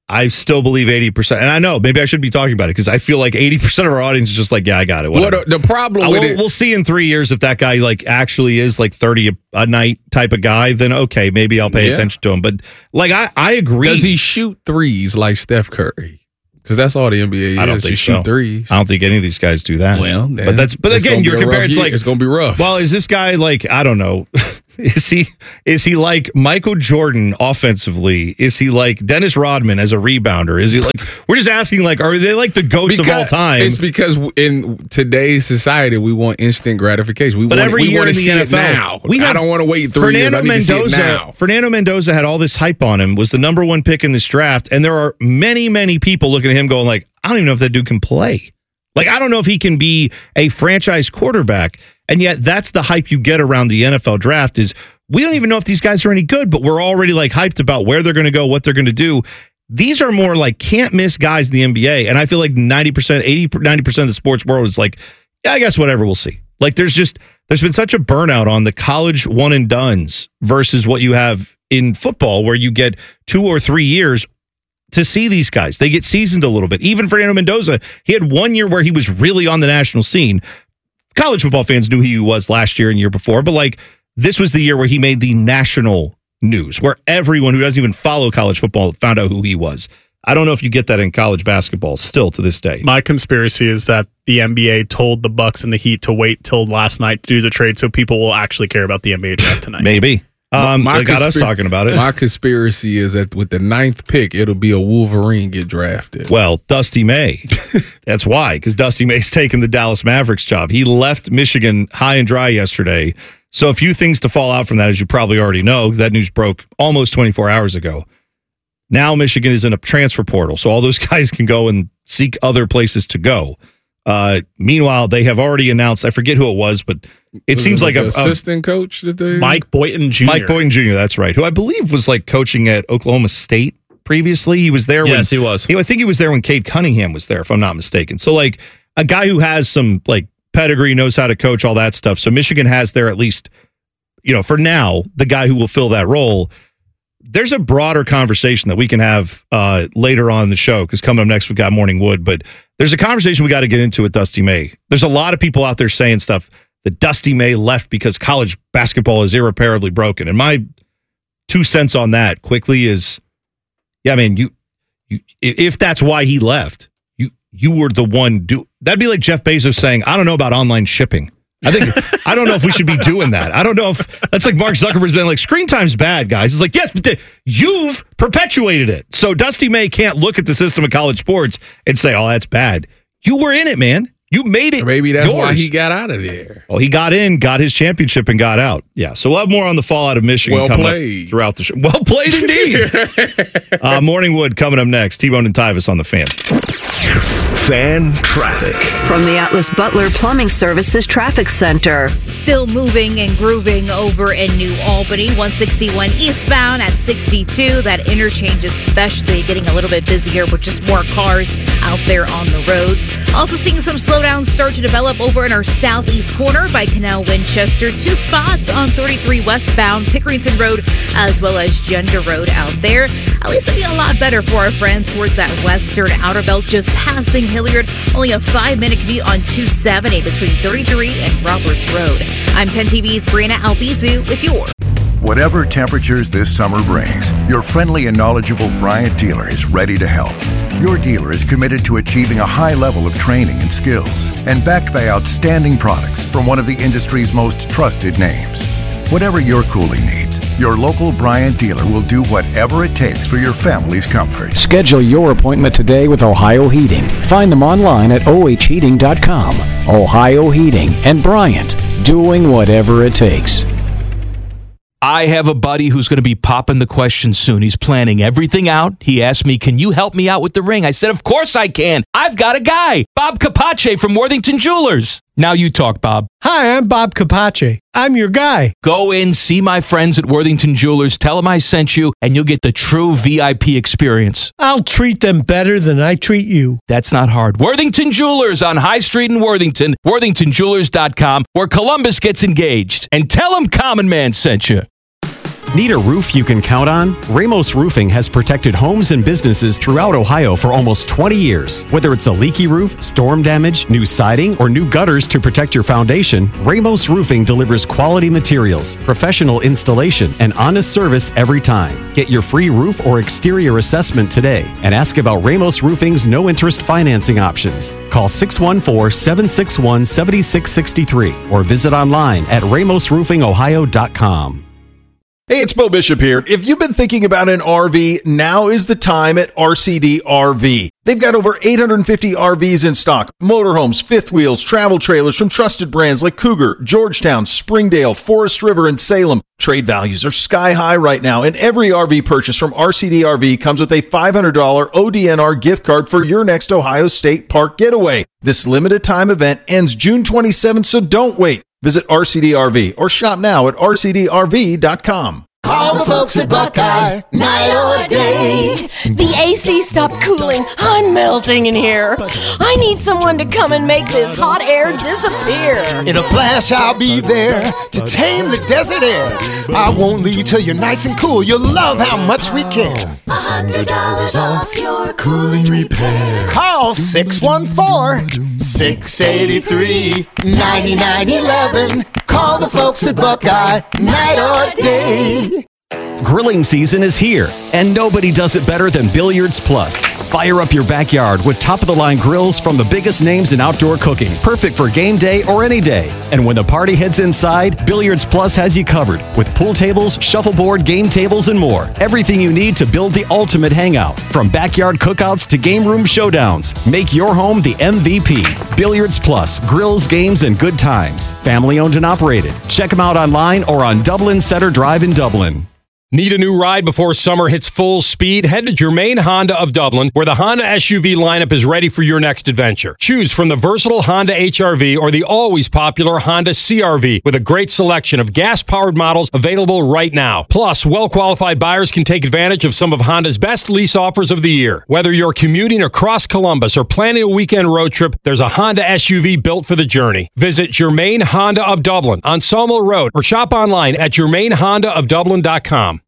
I still believe eighty percent. And I know, maybe I should be talking about it because I feel like eighty percent of our audience is just like, yeah, I got it. What the problem uh, with we'll, it? We'll see in three years if that guy like actually is like thirty a, a night type of guy, then okay, maybe I'll pay Yeah. attention to him. But like, I, I agree. Does he shoot threes like Steph Curry? Because that's all the N B A is. I don't think you so. shoot threes. I don't think any of these guys do that. Well, but that's but it's again, gonna be you're a comparing. rough It's year. like it's going to be rough. Well, is this guy like I don't know? Is he is he like Michael Jordan offensively? Is he like Dennis Rodman as a rebounder? Is he like we're just asking like are they like the goats of all time? It's because in today's society we want instant gratification. We But want, every we year want in to the see N it F L, now. we I have don't want to wait three Fernando years. I need to see it Mendoza. now. Fernando Mendoza had all this hype on him. Was the number one pick in this draft, and there are many many people looking at him going like I don't even know if that dude can play. Like, I don't know if he can be a franchise quarterback. And yet that's the hype you get around the N F L draft is we don't even know if these guys are any good, but we're already like hyped about where they're going to go, what they're going to do. These are more like can't miss guys in the N B A. And I feel like ninety percent, eighty, ninety percent of the sports world is like, yeah, I guess whatever, we'll see. Like there's just, there's been such a burnout on the college one and dones versus what you have in football where you get two or three years to see these guys. They get seasoned a little bit. Even Fernando Mendoza, he had one year where he was really on the national scene. College football fans knew who he was last year and year before, but like this was the year where he made the national news, where everyone who doesn't even follow college football found out who he was. I don't know if you get that in college basketball still to this day. My conspiracy is that the N B A told the Bucks and the Heat to wait till last night to do the trade so people will actually care about the N B A draft tonight. Maybe. Um, they got us conspir- talking about it. My conspiracy is that with the ninth pick, it'll be a Wolverine get drafted. Well, Dusty May. That's why, because Dusty May's taken the Dallas Mavericks job. He left Michigan high and dry yesterday. So a few things to fall out from that, as you probably already know. That news broke almost twenty-four hours ago. Now Michigan is in a transfer portal, so all those guys can go and seek other places to go. Uh, meanwhile, they have already announced, I forget who it was, but it Was seems it like like a, the assistant coach that they Mike Boynton Junior Mike Boynton Junior, that's right, who I believe was like coaching at Oklahoma State previously. He was there. Yes, when, he was. He, I think he was there when Cade Cunningham was there, if I'm not mistaken. So like a guy who has some like pedigree, knows how to coach, all that stuff. So Michigan has there at least, you know, for now, the guy who will fill that role. There's a broader conversation that we can have uh, later on in the show because coming up next we got Morning Wood, but there's a conversation we got to get into with Dusty May. There's a lot of people out there saying stuff that Dusty May left because college basketball is irreparably broken. And my two cents on that quickly is, yeah, I mean, you, you if that's why he left, you you were the one do. That'd be like Jeff Bezos saying, I don't know about online shipping. I think I don't know if we should be doing that. I don't know if that's like Mark Zuckerberg's been like screen time's bad, guys. It's like, yes, but you've perpetuated it. So Dusty May can't look at the system of college sports and say, oh, that's bad. You were in it, man. You made it. Maybe that's yours. why he got out of there. Well, he got in, got his championship, and got out. Yeah, so we'll have more on the fallout of Michigan Well coming played. up throughout the show. Well played indeed. uh, Morning Wood coming up next. T-Bone and Tyvis on the Fan. Fan traffic. From the Atlas Butler Plumbing Services Traffic Center. Still moving and grooving over in New Albany, one sixty-one eastbound at sixty-two. That interchange especially getting a little bit busier with just more cars out there on the roads. Also seeing some slowdowns start to develop over in our southeast corner by Canal Winchester. Two spots on thirty-three westbound, Pickerington Road, as well as Gender Road out there. At least it'll be a lot better for our friends towards that western outer belt just passing Hilliard. Only a five-minute commute on two seventy between thirty-three and Roberts Road. I'm ten T V's Brianna Albizu with your... Whatever temperatures this summer brings, your friendly and knowledgeable Bryant dealer is ready to help. Your dealer is committed to achieving a high level of training and skills and backed by outstanding products from one of the industry's most trusted names. Whatever your cooling needs, your local Bryant dealer will do whatever it takes for your family's comfort. Schedule your appointment today with Ohio Heating. Find them online at O H heating dot com. Ohio Heating and Bryant, doing whatever it takes. I have a buddy who's going to be popping the question soon. He's planning everything out. He asked me, can you help me out with the ring? I said, of course I can. I've got a guy, Bob Capace from Worthington Jewelers. Now you talk, Bob. Hi, I'm Bob Capace. I'm your guy. Go in, see my friends at Worthington Jewelers, tell them I sent you, and you'll get the true V I P experience. I'll treat them better than I treat you. That's not hard. Worthington Jewelers on High Street in Worthington, worthington jewelers dot com, where Columbus gets engaged. And tell them Common Man sent you. Need a roof you can count on? Ramos Roofing has protected homes and businesses throughout Ohio for almost twenty years. Whether it's a leaky roof, storm damage, new siding, or new gutters to protect your foundation, Ramos Roofing delivers quality materials, professional installation, and honest service every time. Get your free roof or exterior assessment today and ask about Ramos Roofing's no-interest financing options. Call six one four, seven six one, seven six six three or visit online at ramos roofing ohio dot com. Hey, it's Bo Bishop here. If you've been thinking about an R V, now is the time at R C D R V. They've got over eight hundred fifty R Vs in stock. Motorhomes, fifth wheels, travel trailers from trusted brands like Cougar, Georgetown, Springdale, Forest River, and Salem. Trade values are sky high right now, and every R V purchase from R C D R V comes with a five hundred dollars O D N R gift card for your next Ohio State Park getaway. This limited time event ends June twenty-seventh, so don't wait. Visit R C D R V or shop now at R C D R V dot com. Call the folks at Buckeye, night or day. The A C stopped cooling. I'm melting in here. I need someone to come and make this hot air disappear. In a flash, I'll be there to tame the desert air. I won't leave till you're nice and cool. You'll love how much we care. one hundred dollars off your cooling repair. Call six one four, six eight three, nine nine one one. Call the folks at Buckeye, night or day. Grilling season is here, and nobody does it better than Billiards Plus. Fire up your backyard with top-of-the-line grills from the biggest names in outdoor cooking, perfect for game day or any day. And when the party heads inside, Billiards Plus has you covered with pool tables, shuffleboard, game tables, and more. Everything you need to build the ultimate hangout. From backyard cookouts to game room showdowns, make your home the M V P. Billiards Plus, grills, games, and good times. Family owned and operated. Check them out online or on Dublin Center Drive in Dublin. Need a new ride before summer hits full speed? Head to Germain Honda of Dublin, where the Honda S U V lineup is ready for your next adventure. Choose from the versatile Honda H R V or the always popular Honda C R V, with a great selection of gas-powered models available right now. Plus, well-qualified buyers can take advantage of some of Honda's best lease offers of the year. Whether you're commuting across Columbus or planning a weekend road trip, there's a Honda S U V built for the journey. Visit Germain Honda of Dublin on Sawmill Road or shop online at germain honda of dublin dot com.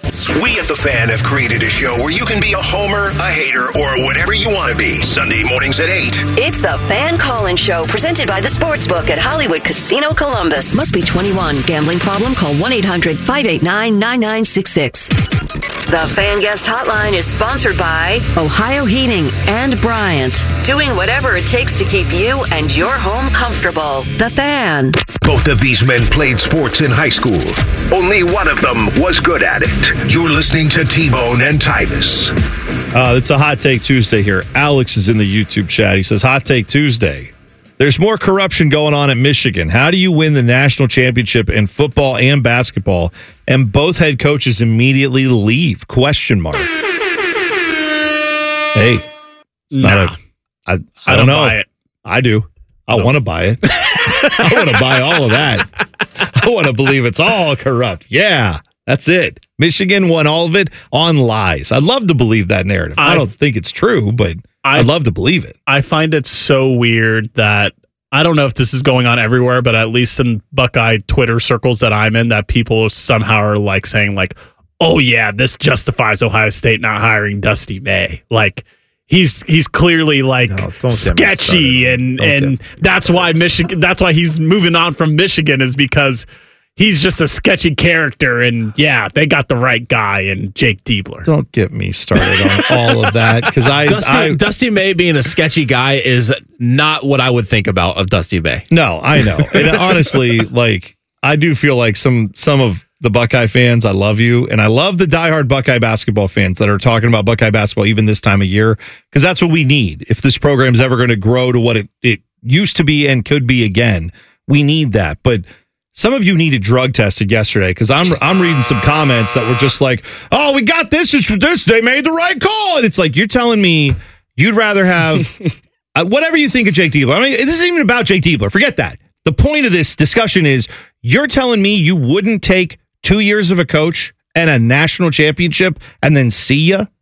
We at The Fan have created a show where you can be a homer, a hater, or whatever you want to be. Sunday mornings at eight. It's the Fan Call-In Show, presented by the Sportsbook at Hollywood Casino Columbus. Must be twenty-one. Gambling problem? Call one eight hundred five eight nine nine nine six six. The Fan Guest Hotline is sponsored by Ohio Heating and Bryant. Doing whatever it takes to keep you and your home comfortable. The Fan. Both of these men played sports in high school. Only one of them was good at it. You're listening to T-Bone and Tyvis. Uh, it's a Hot Take Tuesday here. Alex is in the YouTube chat. He says, Hot Take Tuesday. There's more corruption going on at Michigan. How do you win the national championship in football and basketball, and both head coaches immediately leave? Question mark. Hey, it's nah. not a, I, I, I don't don't know. buy it. I do. I want to buy it. I want to buy all of that. I want to believe it's all corrupt. Yeah, that's it. Michigan won all of it on lies. I'd love to believe that narrative. I, I don't think it's true, but I'd, I'd love to believe it. I find it so weird that I don't know if this is going on everywhere, but at least in Buckeye Twitter circles that I'm in, that people somehow are like saying like, oh yeah, this justifies Ohio State not hiring Dusty May. Like, He's he's clearly like no, sketchy, and don't and get... that's why Michigan. That's why he's moving on from Michigan, is because he's just a sketchy character. And yeah, they got the right guy in Jake Diebler. Don't get me started on all of that, because I Dusty, I Dusty May being a sketchy guy is not what I would think about of Dusty May. No, I know, and honestly, like I do feel like some some of the Buckeye fans, I love you. And I love the diehard Buckeye basketball fans that are talking about Buckeye basketball even this time of year, because that's what we need. If this program is ever going to grow to what it, it used to be and could be again, we need that. But some of you needed drug tested yesterday, because I'm I'm reading some comments that were just like, oh, we got this. This, this they made the right call. And it's like, you're telling me you'd rather have uh, whatever you think of Jake Diebler. I mean, this isn't even about Jake Diebler. Forget that. The point of this discussion is you're telling me you wouldn't take two years of a coach and a national championship and then see ya?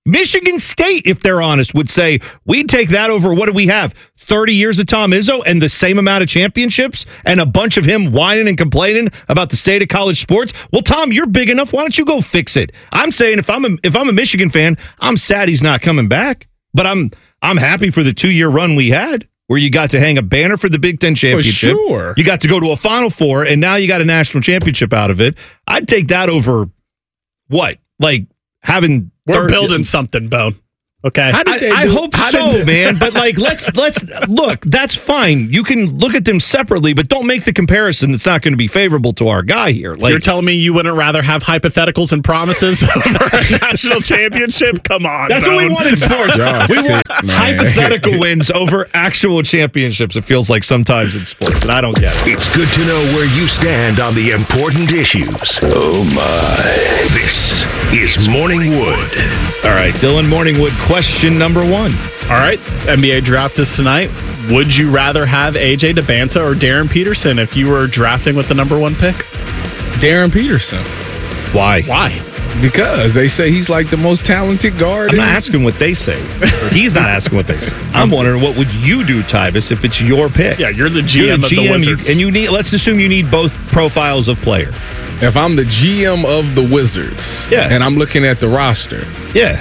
Michigan State, if they're honest, would say, we'd take that over, what do we have, thirty years of Tom Izzo and the same amount of championships and a bunch of him whining and complaining about the state of college sports? Well, Tom, you're big enough. Why don't you go fix it? I'm saying if I'm a, if I'm a Michigan fan, I'm sad he's not coming back, but I'm I'm happy for the two-year run we had where you got to hang a banner for the Big Ten championship. Well, sure. You got to go to a Final Four, and now you got a national championship out of it. I'd take that over what? Like having... We're third, building something, Bone. Okay. I, I hope so, man. But like, let's let's look. That's fine. You can look at them separately, but don't make the comparison. That's not going to be favorable to our guy here. Like, you're telling me you wouldn't rather have hypotheticals and promises over a national championship? Come on, that's Bone. what we want in sports. Y'all We sick, want man. hypothetical wins over actual championships. It feels like sometimes in sports, and I don't get it. It's good to know where you stand on the important issues. Oh my! This is Morning Wood. All right, Dylan Morningwood. Question number one. All right, N B A draft is tonight. Would you rather have A J DeBanza or Darren Peterson if you were drafting with the number one pick? Darren Peterson. Why? Why? Because they say he's like the most talented guard. I'm not in- asking what they say. Or he's not asking what they say. I'm wondering what would you do, Tyvis, if it's your pick? Yeah, you're the G M You're of the you- Wizards. and you need. Let's assume you need both profiles of player. If I'm the G M of the Wizards, Yeah. and I'm looking at the roster, Yeah.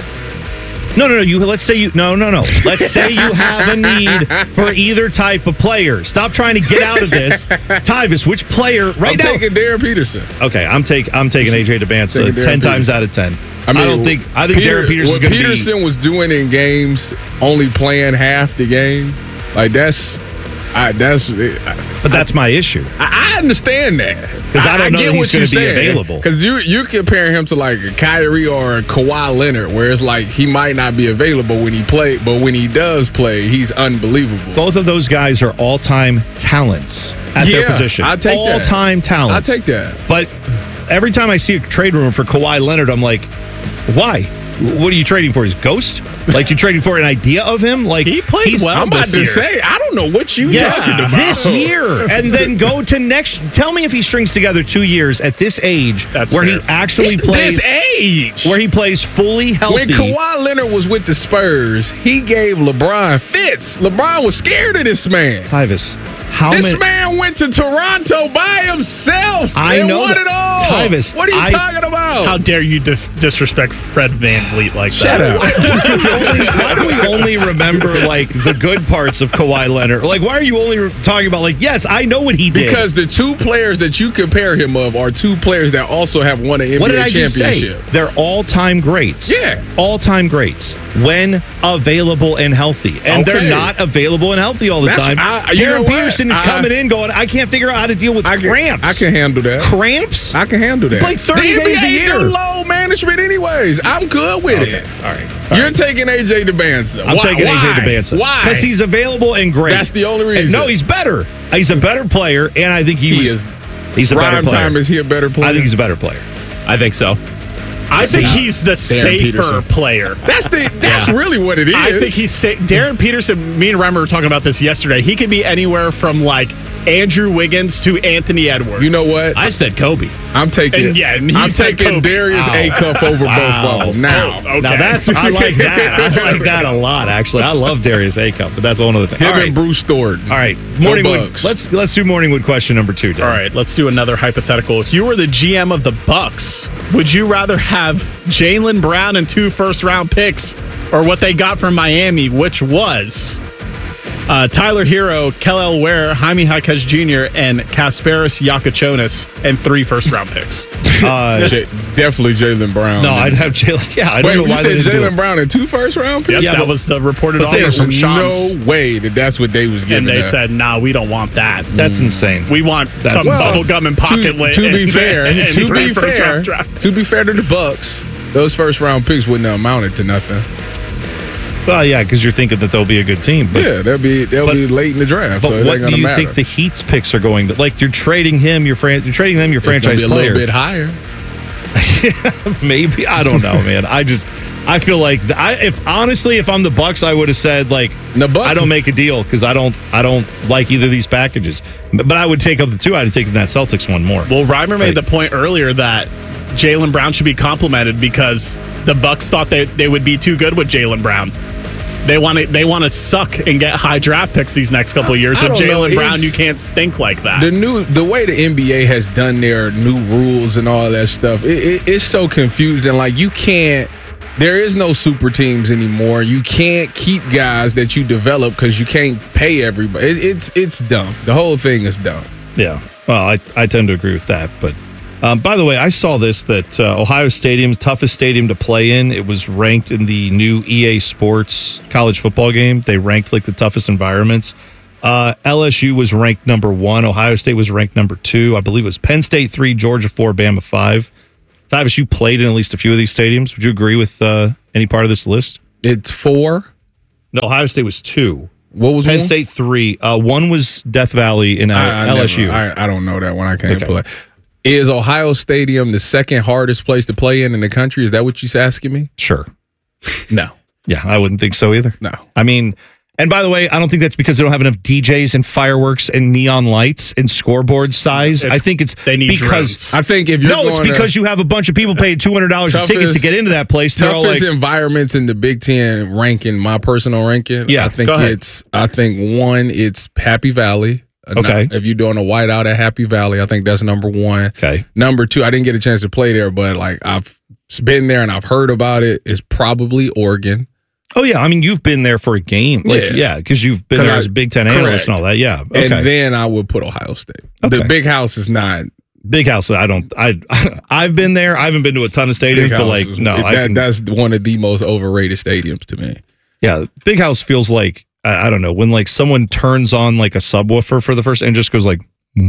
No, no, no. You let's say you no, no, no. Let's say you have a need for either type of player. Stop trying to get out of this, Tyvis. Which player right I'm now? taking Darren Peterson. Okay, I'm take I'm taking A J DeBanza Taking Darren ten times Peterson. out of ten. I mean, don't think I think Peter- Darren Peterson's what going to be. Peterson was doing in games, only playing half the game. Like that's, I that's. But that's my issue. I, I understand that 'Cause I don't know get that he's what gonna you're be saying. available. Because you you comparing him to like a Kyrie or a Kawhi Leonard, where it's like he might not be available when he play, but when he does play, he's unbelievable. Both of those guys are all-time talents at their Yeah, position. I'll take that. all-time talents. I'll take that. But every time I see a trade rumor for Kawhi Leonard, I'm like, why? What are you trading for? His ghost? Like you're trading for an idea of him? Like he played he's, well I'm about this to year. say, I don't know what you Yes, talking about this year, and then go to next. Tell me if he strings together two years at this age, That's where fair. he actually plays, This age, where he plays fully healthy. when Kawhi Leonard was with the Spurs, he gave LeBron fits. LeBron was scared of this man. Tyvis, how This many? man went to Toronto by himself I and know won that- it all. Tyvis, what are you I- talking about? How dare you dif- disrespect Fred Van Vliet like Shut that? up. only, why do we only remember like the good parts of Kawhi Leonard? Like, why are you only talking about like? Yes, I know what he did. Because the two players that you compare him of are two players that also have won an N B A what did I just say? championship. They're all-time greats. Yeah. all-time greats when available and healthy, and Okay. they're not available and healthy all the That's- time. I- you know Darren what? Peterson is I- coming in going, I can't figure out how to deal with I can, cramps. I can handle that. Cramps? I can handle that. Play thirty the games a N B A year. do load management anyways. I'm good with Okay. it. All right. All You're right. taking A J DeBanza. I'm Why? taking A J Why? DeBanza. Why? Because he's available and great. That's the only reason. No, he's better. He's a better player, and I think he, He was. is. He's a better Prime player. time, is he a better player? I think he's a better player. I think so. I think See? he's the Darren safer Peterson. player. That's the. That's Yeah. really what it is. I think he's sa- Darren Peterson. Me and Reimer were talking about this yesterday. He could be anywhere from like Andrew Wiggins to Anthony Edwards. You know what? I said Kobe. I'm taking. And yeah, and he I'm said taking Kobe. Darius Wow. Acuff over Wow. both of them. Now, Oh, okay. Now that's I like that. I like that a lot. Actually, I love Darius Acuff, but that's one other thing. him All right. and Bruce Thornton. All right, No Morningwood. Bucks. Let's let's do Morningwood question number two. Darren. All right, let's do another hypothetical. If you were the G M of the Bucks, would you rather have Jaylen Brown and two first round picks, or what they got from Miami, which was uh, Tyler Hero, Kel'el Ware, Jaime Jaquez Junior, and Kasparis Yakachonis, and three first round picks? Uh, J- definitely Jalen Brown. no, I'd have Jalen. Yeah, I don't Wait, know you why they said didn't do Jalen it. Brown and two first round picks? Yep, Yeah, that but- was the reported but offer there's from Shams. No way that that's what they was giving. And they up. said, nah, we don't want that. That's insane. We want That's some well, bubble gum and pocket to, lit. to be and- fair, and to three be first fair, round draft. to be fair to the Bucks, those first round picks wouldn't have amounted to nothing. Well, yeah, because you're thinking that they'll be a good team. But, yeah, they'll be they'll but- be late in the draft. but so it what ain't gonna do you matter. think the Heat's picks are going to like? You're trading him, your fran- you're trading them, your It's gonna franchise be a player. little bit higher. Maybe I don't know, man. I just I feel like th- I, if honestly, if I'm the Bucks, I would have said like The Bucks, I don't make a deal because I don't I don't like either of these packages. But, but I would take of the two. I'd have taken that Celtics one more. Well, Reimer made Like- the point earlier that Jaylen Brown should be complimented because the Bucks thought they, they would be too good with Jaylen Brown. They want to they want to suck and get high draft picks these next couple of years. With Jaylen Brown, you can't stink like that. The new the way the N B A has done their new rules and all that stuff, it, it, it's so confusing. Like you can't. There is no super teams anymore. You can't keep guys that you develop because you can't pay everybody. It, it's it's dumb. The whole thing is dumb. Yeah. Well, I, I tend to agree with that. But um, by the way, I saw this that uh, Ohio Stadium's toughest stadium to play in. It was ranked in the new E A Sports college football game. They ranked like the toughest environments. Uh, L S U was ranked number one. Ohio State was ranked number two. I believe it was Penn State three, Georgia four, Bama five. Tyvis, you played in at least a few of these stadiums. Would you agree with uh, any part of this list? It's four. No, Ohio State was two. What was Penn one? State three. Uh, one was Death Valley in uh, I, I L S U. Never, I, I don't know that one. I can't Okay. play. Is Ohio Stadium the second hardest place to play in in the country? Is that what you're asking me? Sure. No. Yeah, I wouldn't think so either. No. I mean, and by the way, I don't think that's because they don't have enough D Js and fireworks and neon lights and scoreboard size. It's- I think it's they need because drones. I think if you're no, it's going to- because you have a bunch of people paying two hundred dollars a ticket to Toughest- get into that place. They're all Toughest like, environments in the Big Ten ranking, my personal ranking. Yeah, I think go ahead. it's. I think one, it's Happy Valley. Uh, Okay. not- if you're doing a whiteout at Happy Valley, I think that's number one. Okay. Number two, I didn't get a chance to play there, but like I've been there and I've heard about it. Is probably Oregon. oh yeah, I mean you've been there for a game, like Yeah. yeah, because you've been 'Cause there I- as a Big Ten analyst and all that. Yeah, okay. And then I would put Ohio State. Okay. The Big House is not. Big House, I don't. I I've been there. I haven't been to a ton of stadiums, Big but House like is- no, I that, can, that's one of the most overrated stadiums to me. yeah, Big House feels like I, I don't know when like someone turns on like a subwoofer for the first and just goes like.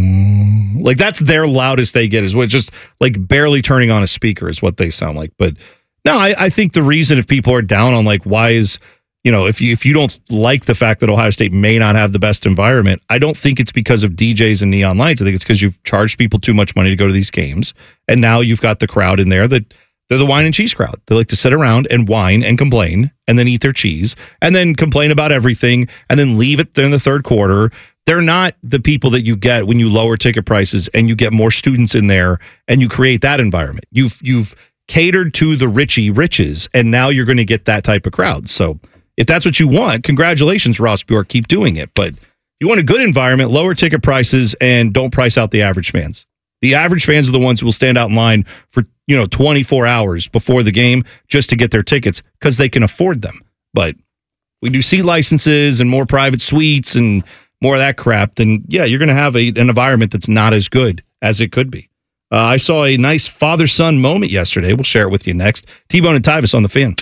Mm, like that's their loudest they get is what just like barely turning on a speaker is what they sound like. But no, I, I think the reason if people are down on like why is you know if you if you don't like the fact that Ohio State may not have the best environment, I don't think it's because of D Js and neon lights. I think it's because you've charged people too much money to go to these games, and now you've got the crowd in there that they're the wine and cheese crowd. They like to sit around and whine and complain and then eat their cheese and then complain about everything and then leave it in the third quarter. They're not the people that you get when you lower ticket prices and you get more students in there and you create that environment. You've you've catered to the richie riches, and now you're going to get that type of crowd. So if that's what you want, congratulations, Ross Bjork. Keep doing it. But you want a good environment, lower ticket prices, and don't price out the average fans. The average fans are the ones who will stand out in line for you know twenty-four hours before the game just to get their tickets because they can afford them. But we do seat licenses and more private suites and more of that crap, then yeah, you're going to have a, an environment that's not as good as it could be. Uh, I saw a nice father-son moment yesterday. We'll share it with you next. T-Bone and Tyvis on the Fan.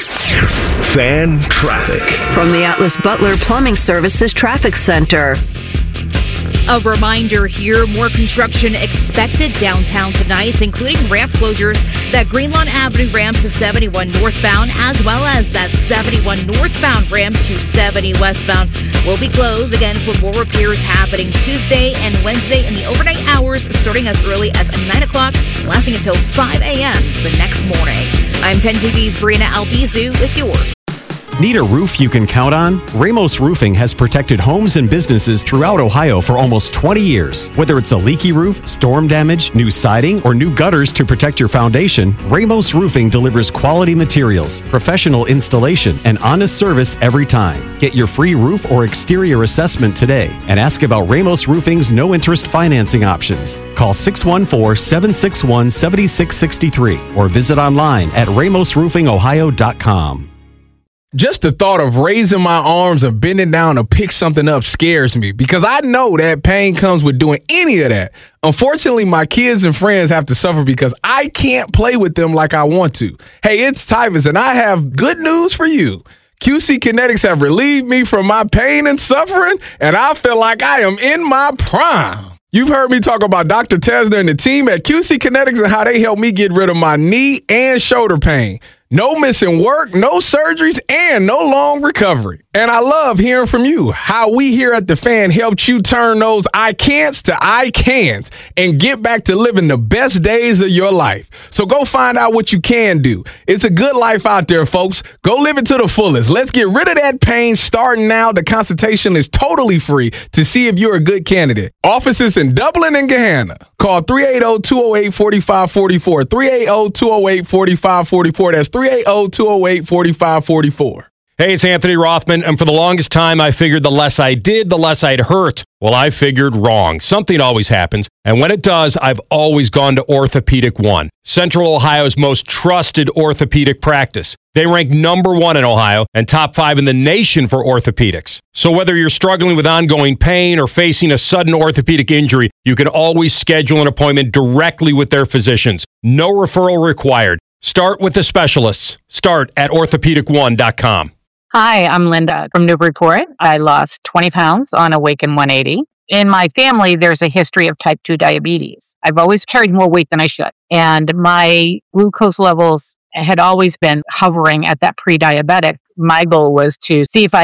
Fan traffic. From the Atlas Butler Plumbing Services Traffic Center. A reminder here, more construction expected downtown tonight, including ramp closures. That Greenlawn Avenue ramp to seventy-one northbound, as well as that seventy-one northbound ramp to seventy westbound, will be closed again for more repairs happening Tuesday and Wednesday in the overnight hours, starting as early as nine o'clock, lasting until five a.m. the next morning. I'm ten T V's Brianna Albizu with your Need a roof you can count on? Ramos Roofing has protected homes and businesses throughout Ohio for almost twenty years. Whether it's a leaky roof, storm damage, new siding, or new gutters to protect your foundation, Ramos Roofing delivers quality materials, professional installation, and honest service every time. Get your free roof or exterior assessment today and ask about Ramos Roofing's no-interest financing options. Call six one four, seven six one, seven six six three or visit online at ramos roofing ohio dot com. Just the thought of raising my arms and bending down to pick something up scares me because I know that pain comes with doing any of that. Unfortunately, my kids and friends have to suffer because I can't play with them like I want to. Hey, it's Tyvis, and I have good news for you. Q C Kinetics have relieved me from my pain and suffering, and I feel like I am in my prime. You've heard me talk about Doctor Tesner and the team at Q C Kinetics and how they helped me get rid of my knee and shoulder pain. No missing work, no surgeries, and no long recovery. And I love hearing from you, how we here at The Fan helped you turn those I can'ts to I can'ts and get back to living the best days of your life. So go find out what you can do. It's a good life out there, folks. Go live it to the fullest. Let's get rid of that pain starting now. The consultation is totally free to see if you're a good candidate. Offices in Dublin and Gahanna. Call three eight zero, two zero eight, four five four four. three eight zero, two zero eight, four five four four. That's three eight zero, two zero eight, four five four four. Hey, it's Anthony Rothman, and for the longest time, I figured the less I did, the less I'd hurt. Well, I figured wrong. Something always happens, and when it does, I've always gone to Orthopedic One, Central Ohio's most trusted orthopedic practice. They rank number one in Ohio and top five in the nation for orthopedics. So whether you're struggling with ongoing pain or facing a sudden orthopedic injury, you can always schedule an appointment directly with their physicians. No referral required. Start with the specialists. Start at orthopedic one dot com. Hi, I'm Linda from Newburyport. I lost twenty pounds on Awaken one eighty. In my family, there's a history of type two diabetes. I've always carried more weight than I should. And my glucose levels had always been hovering at that pre-diabetic. My goal was to see if I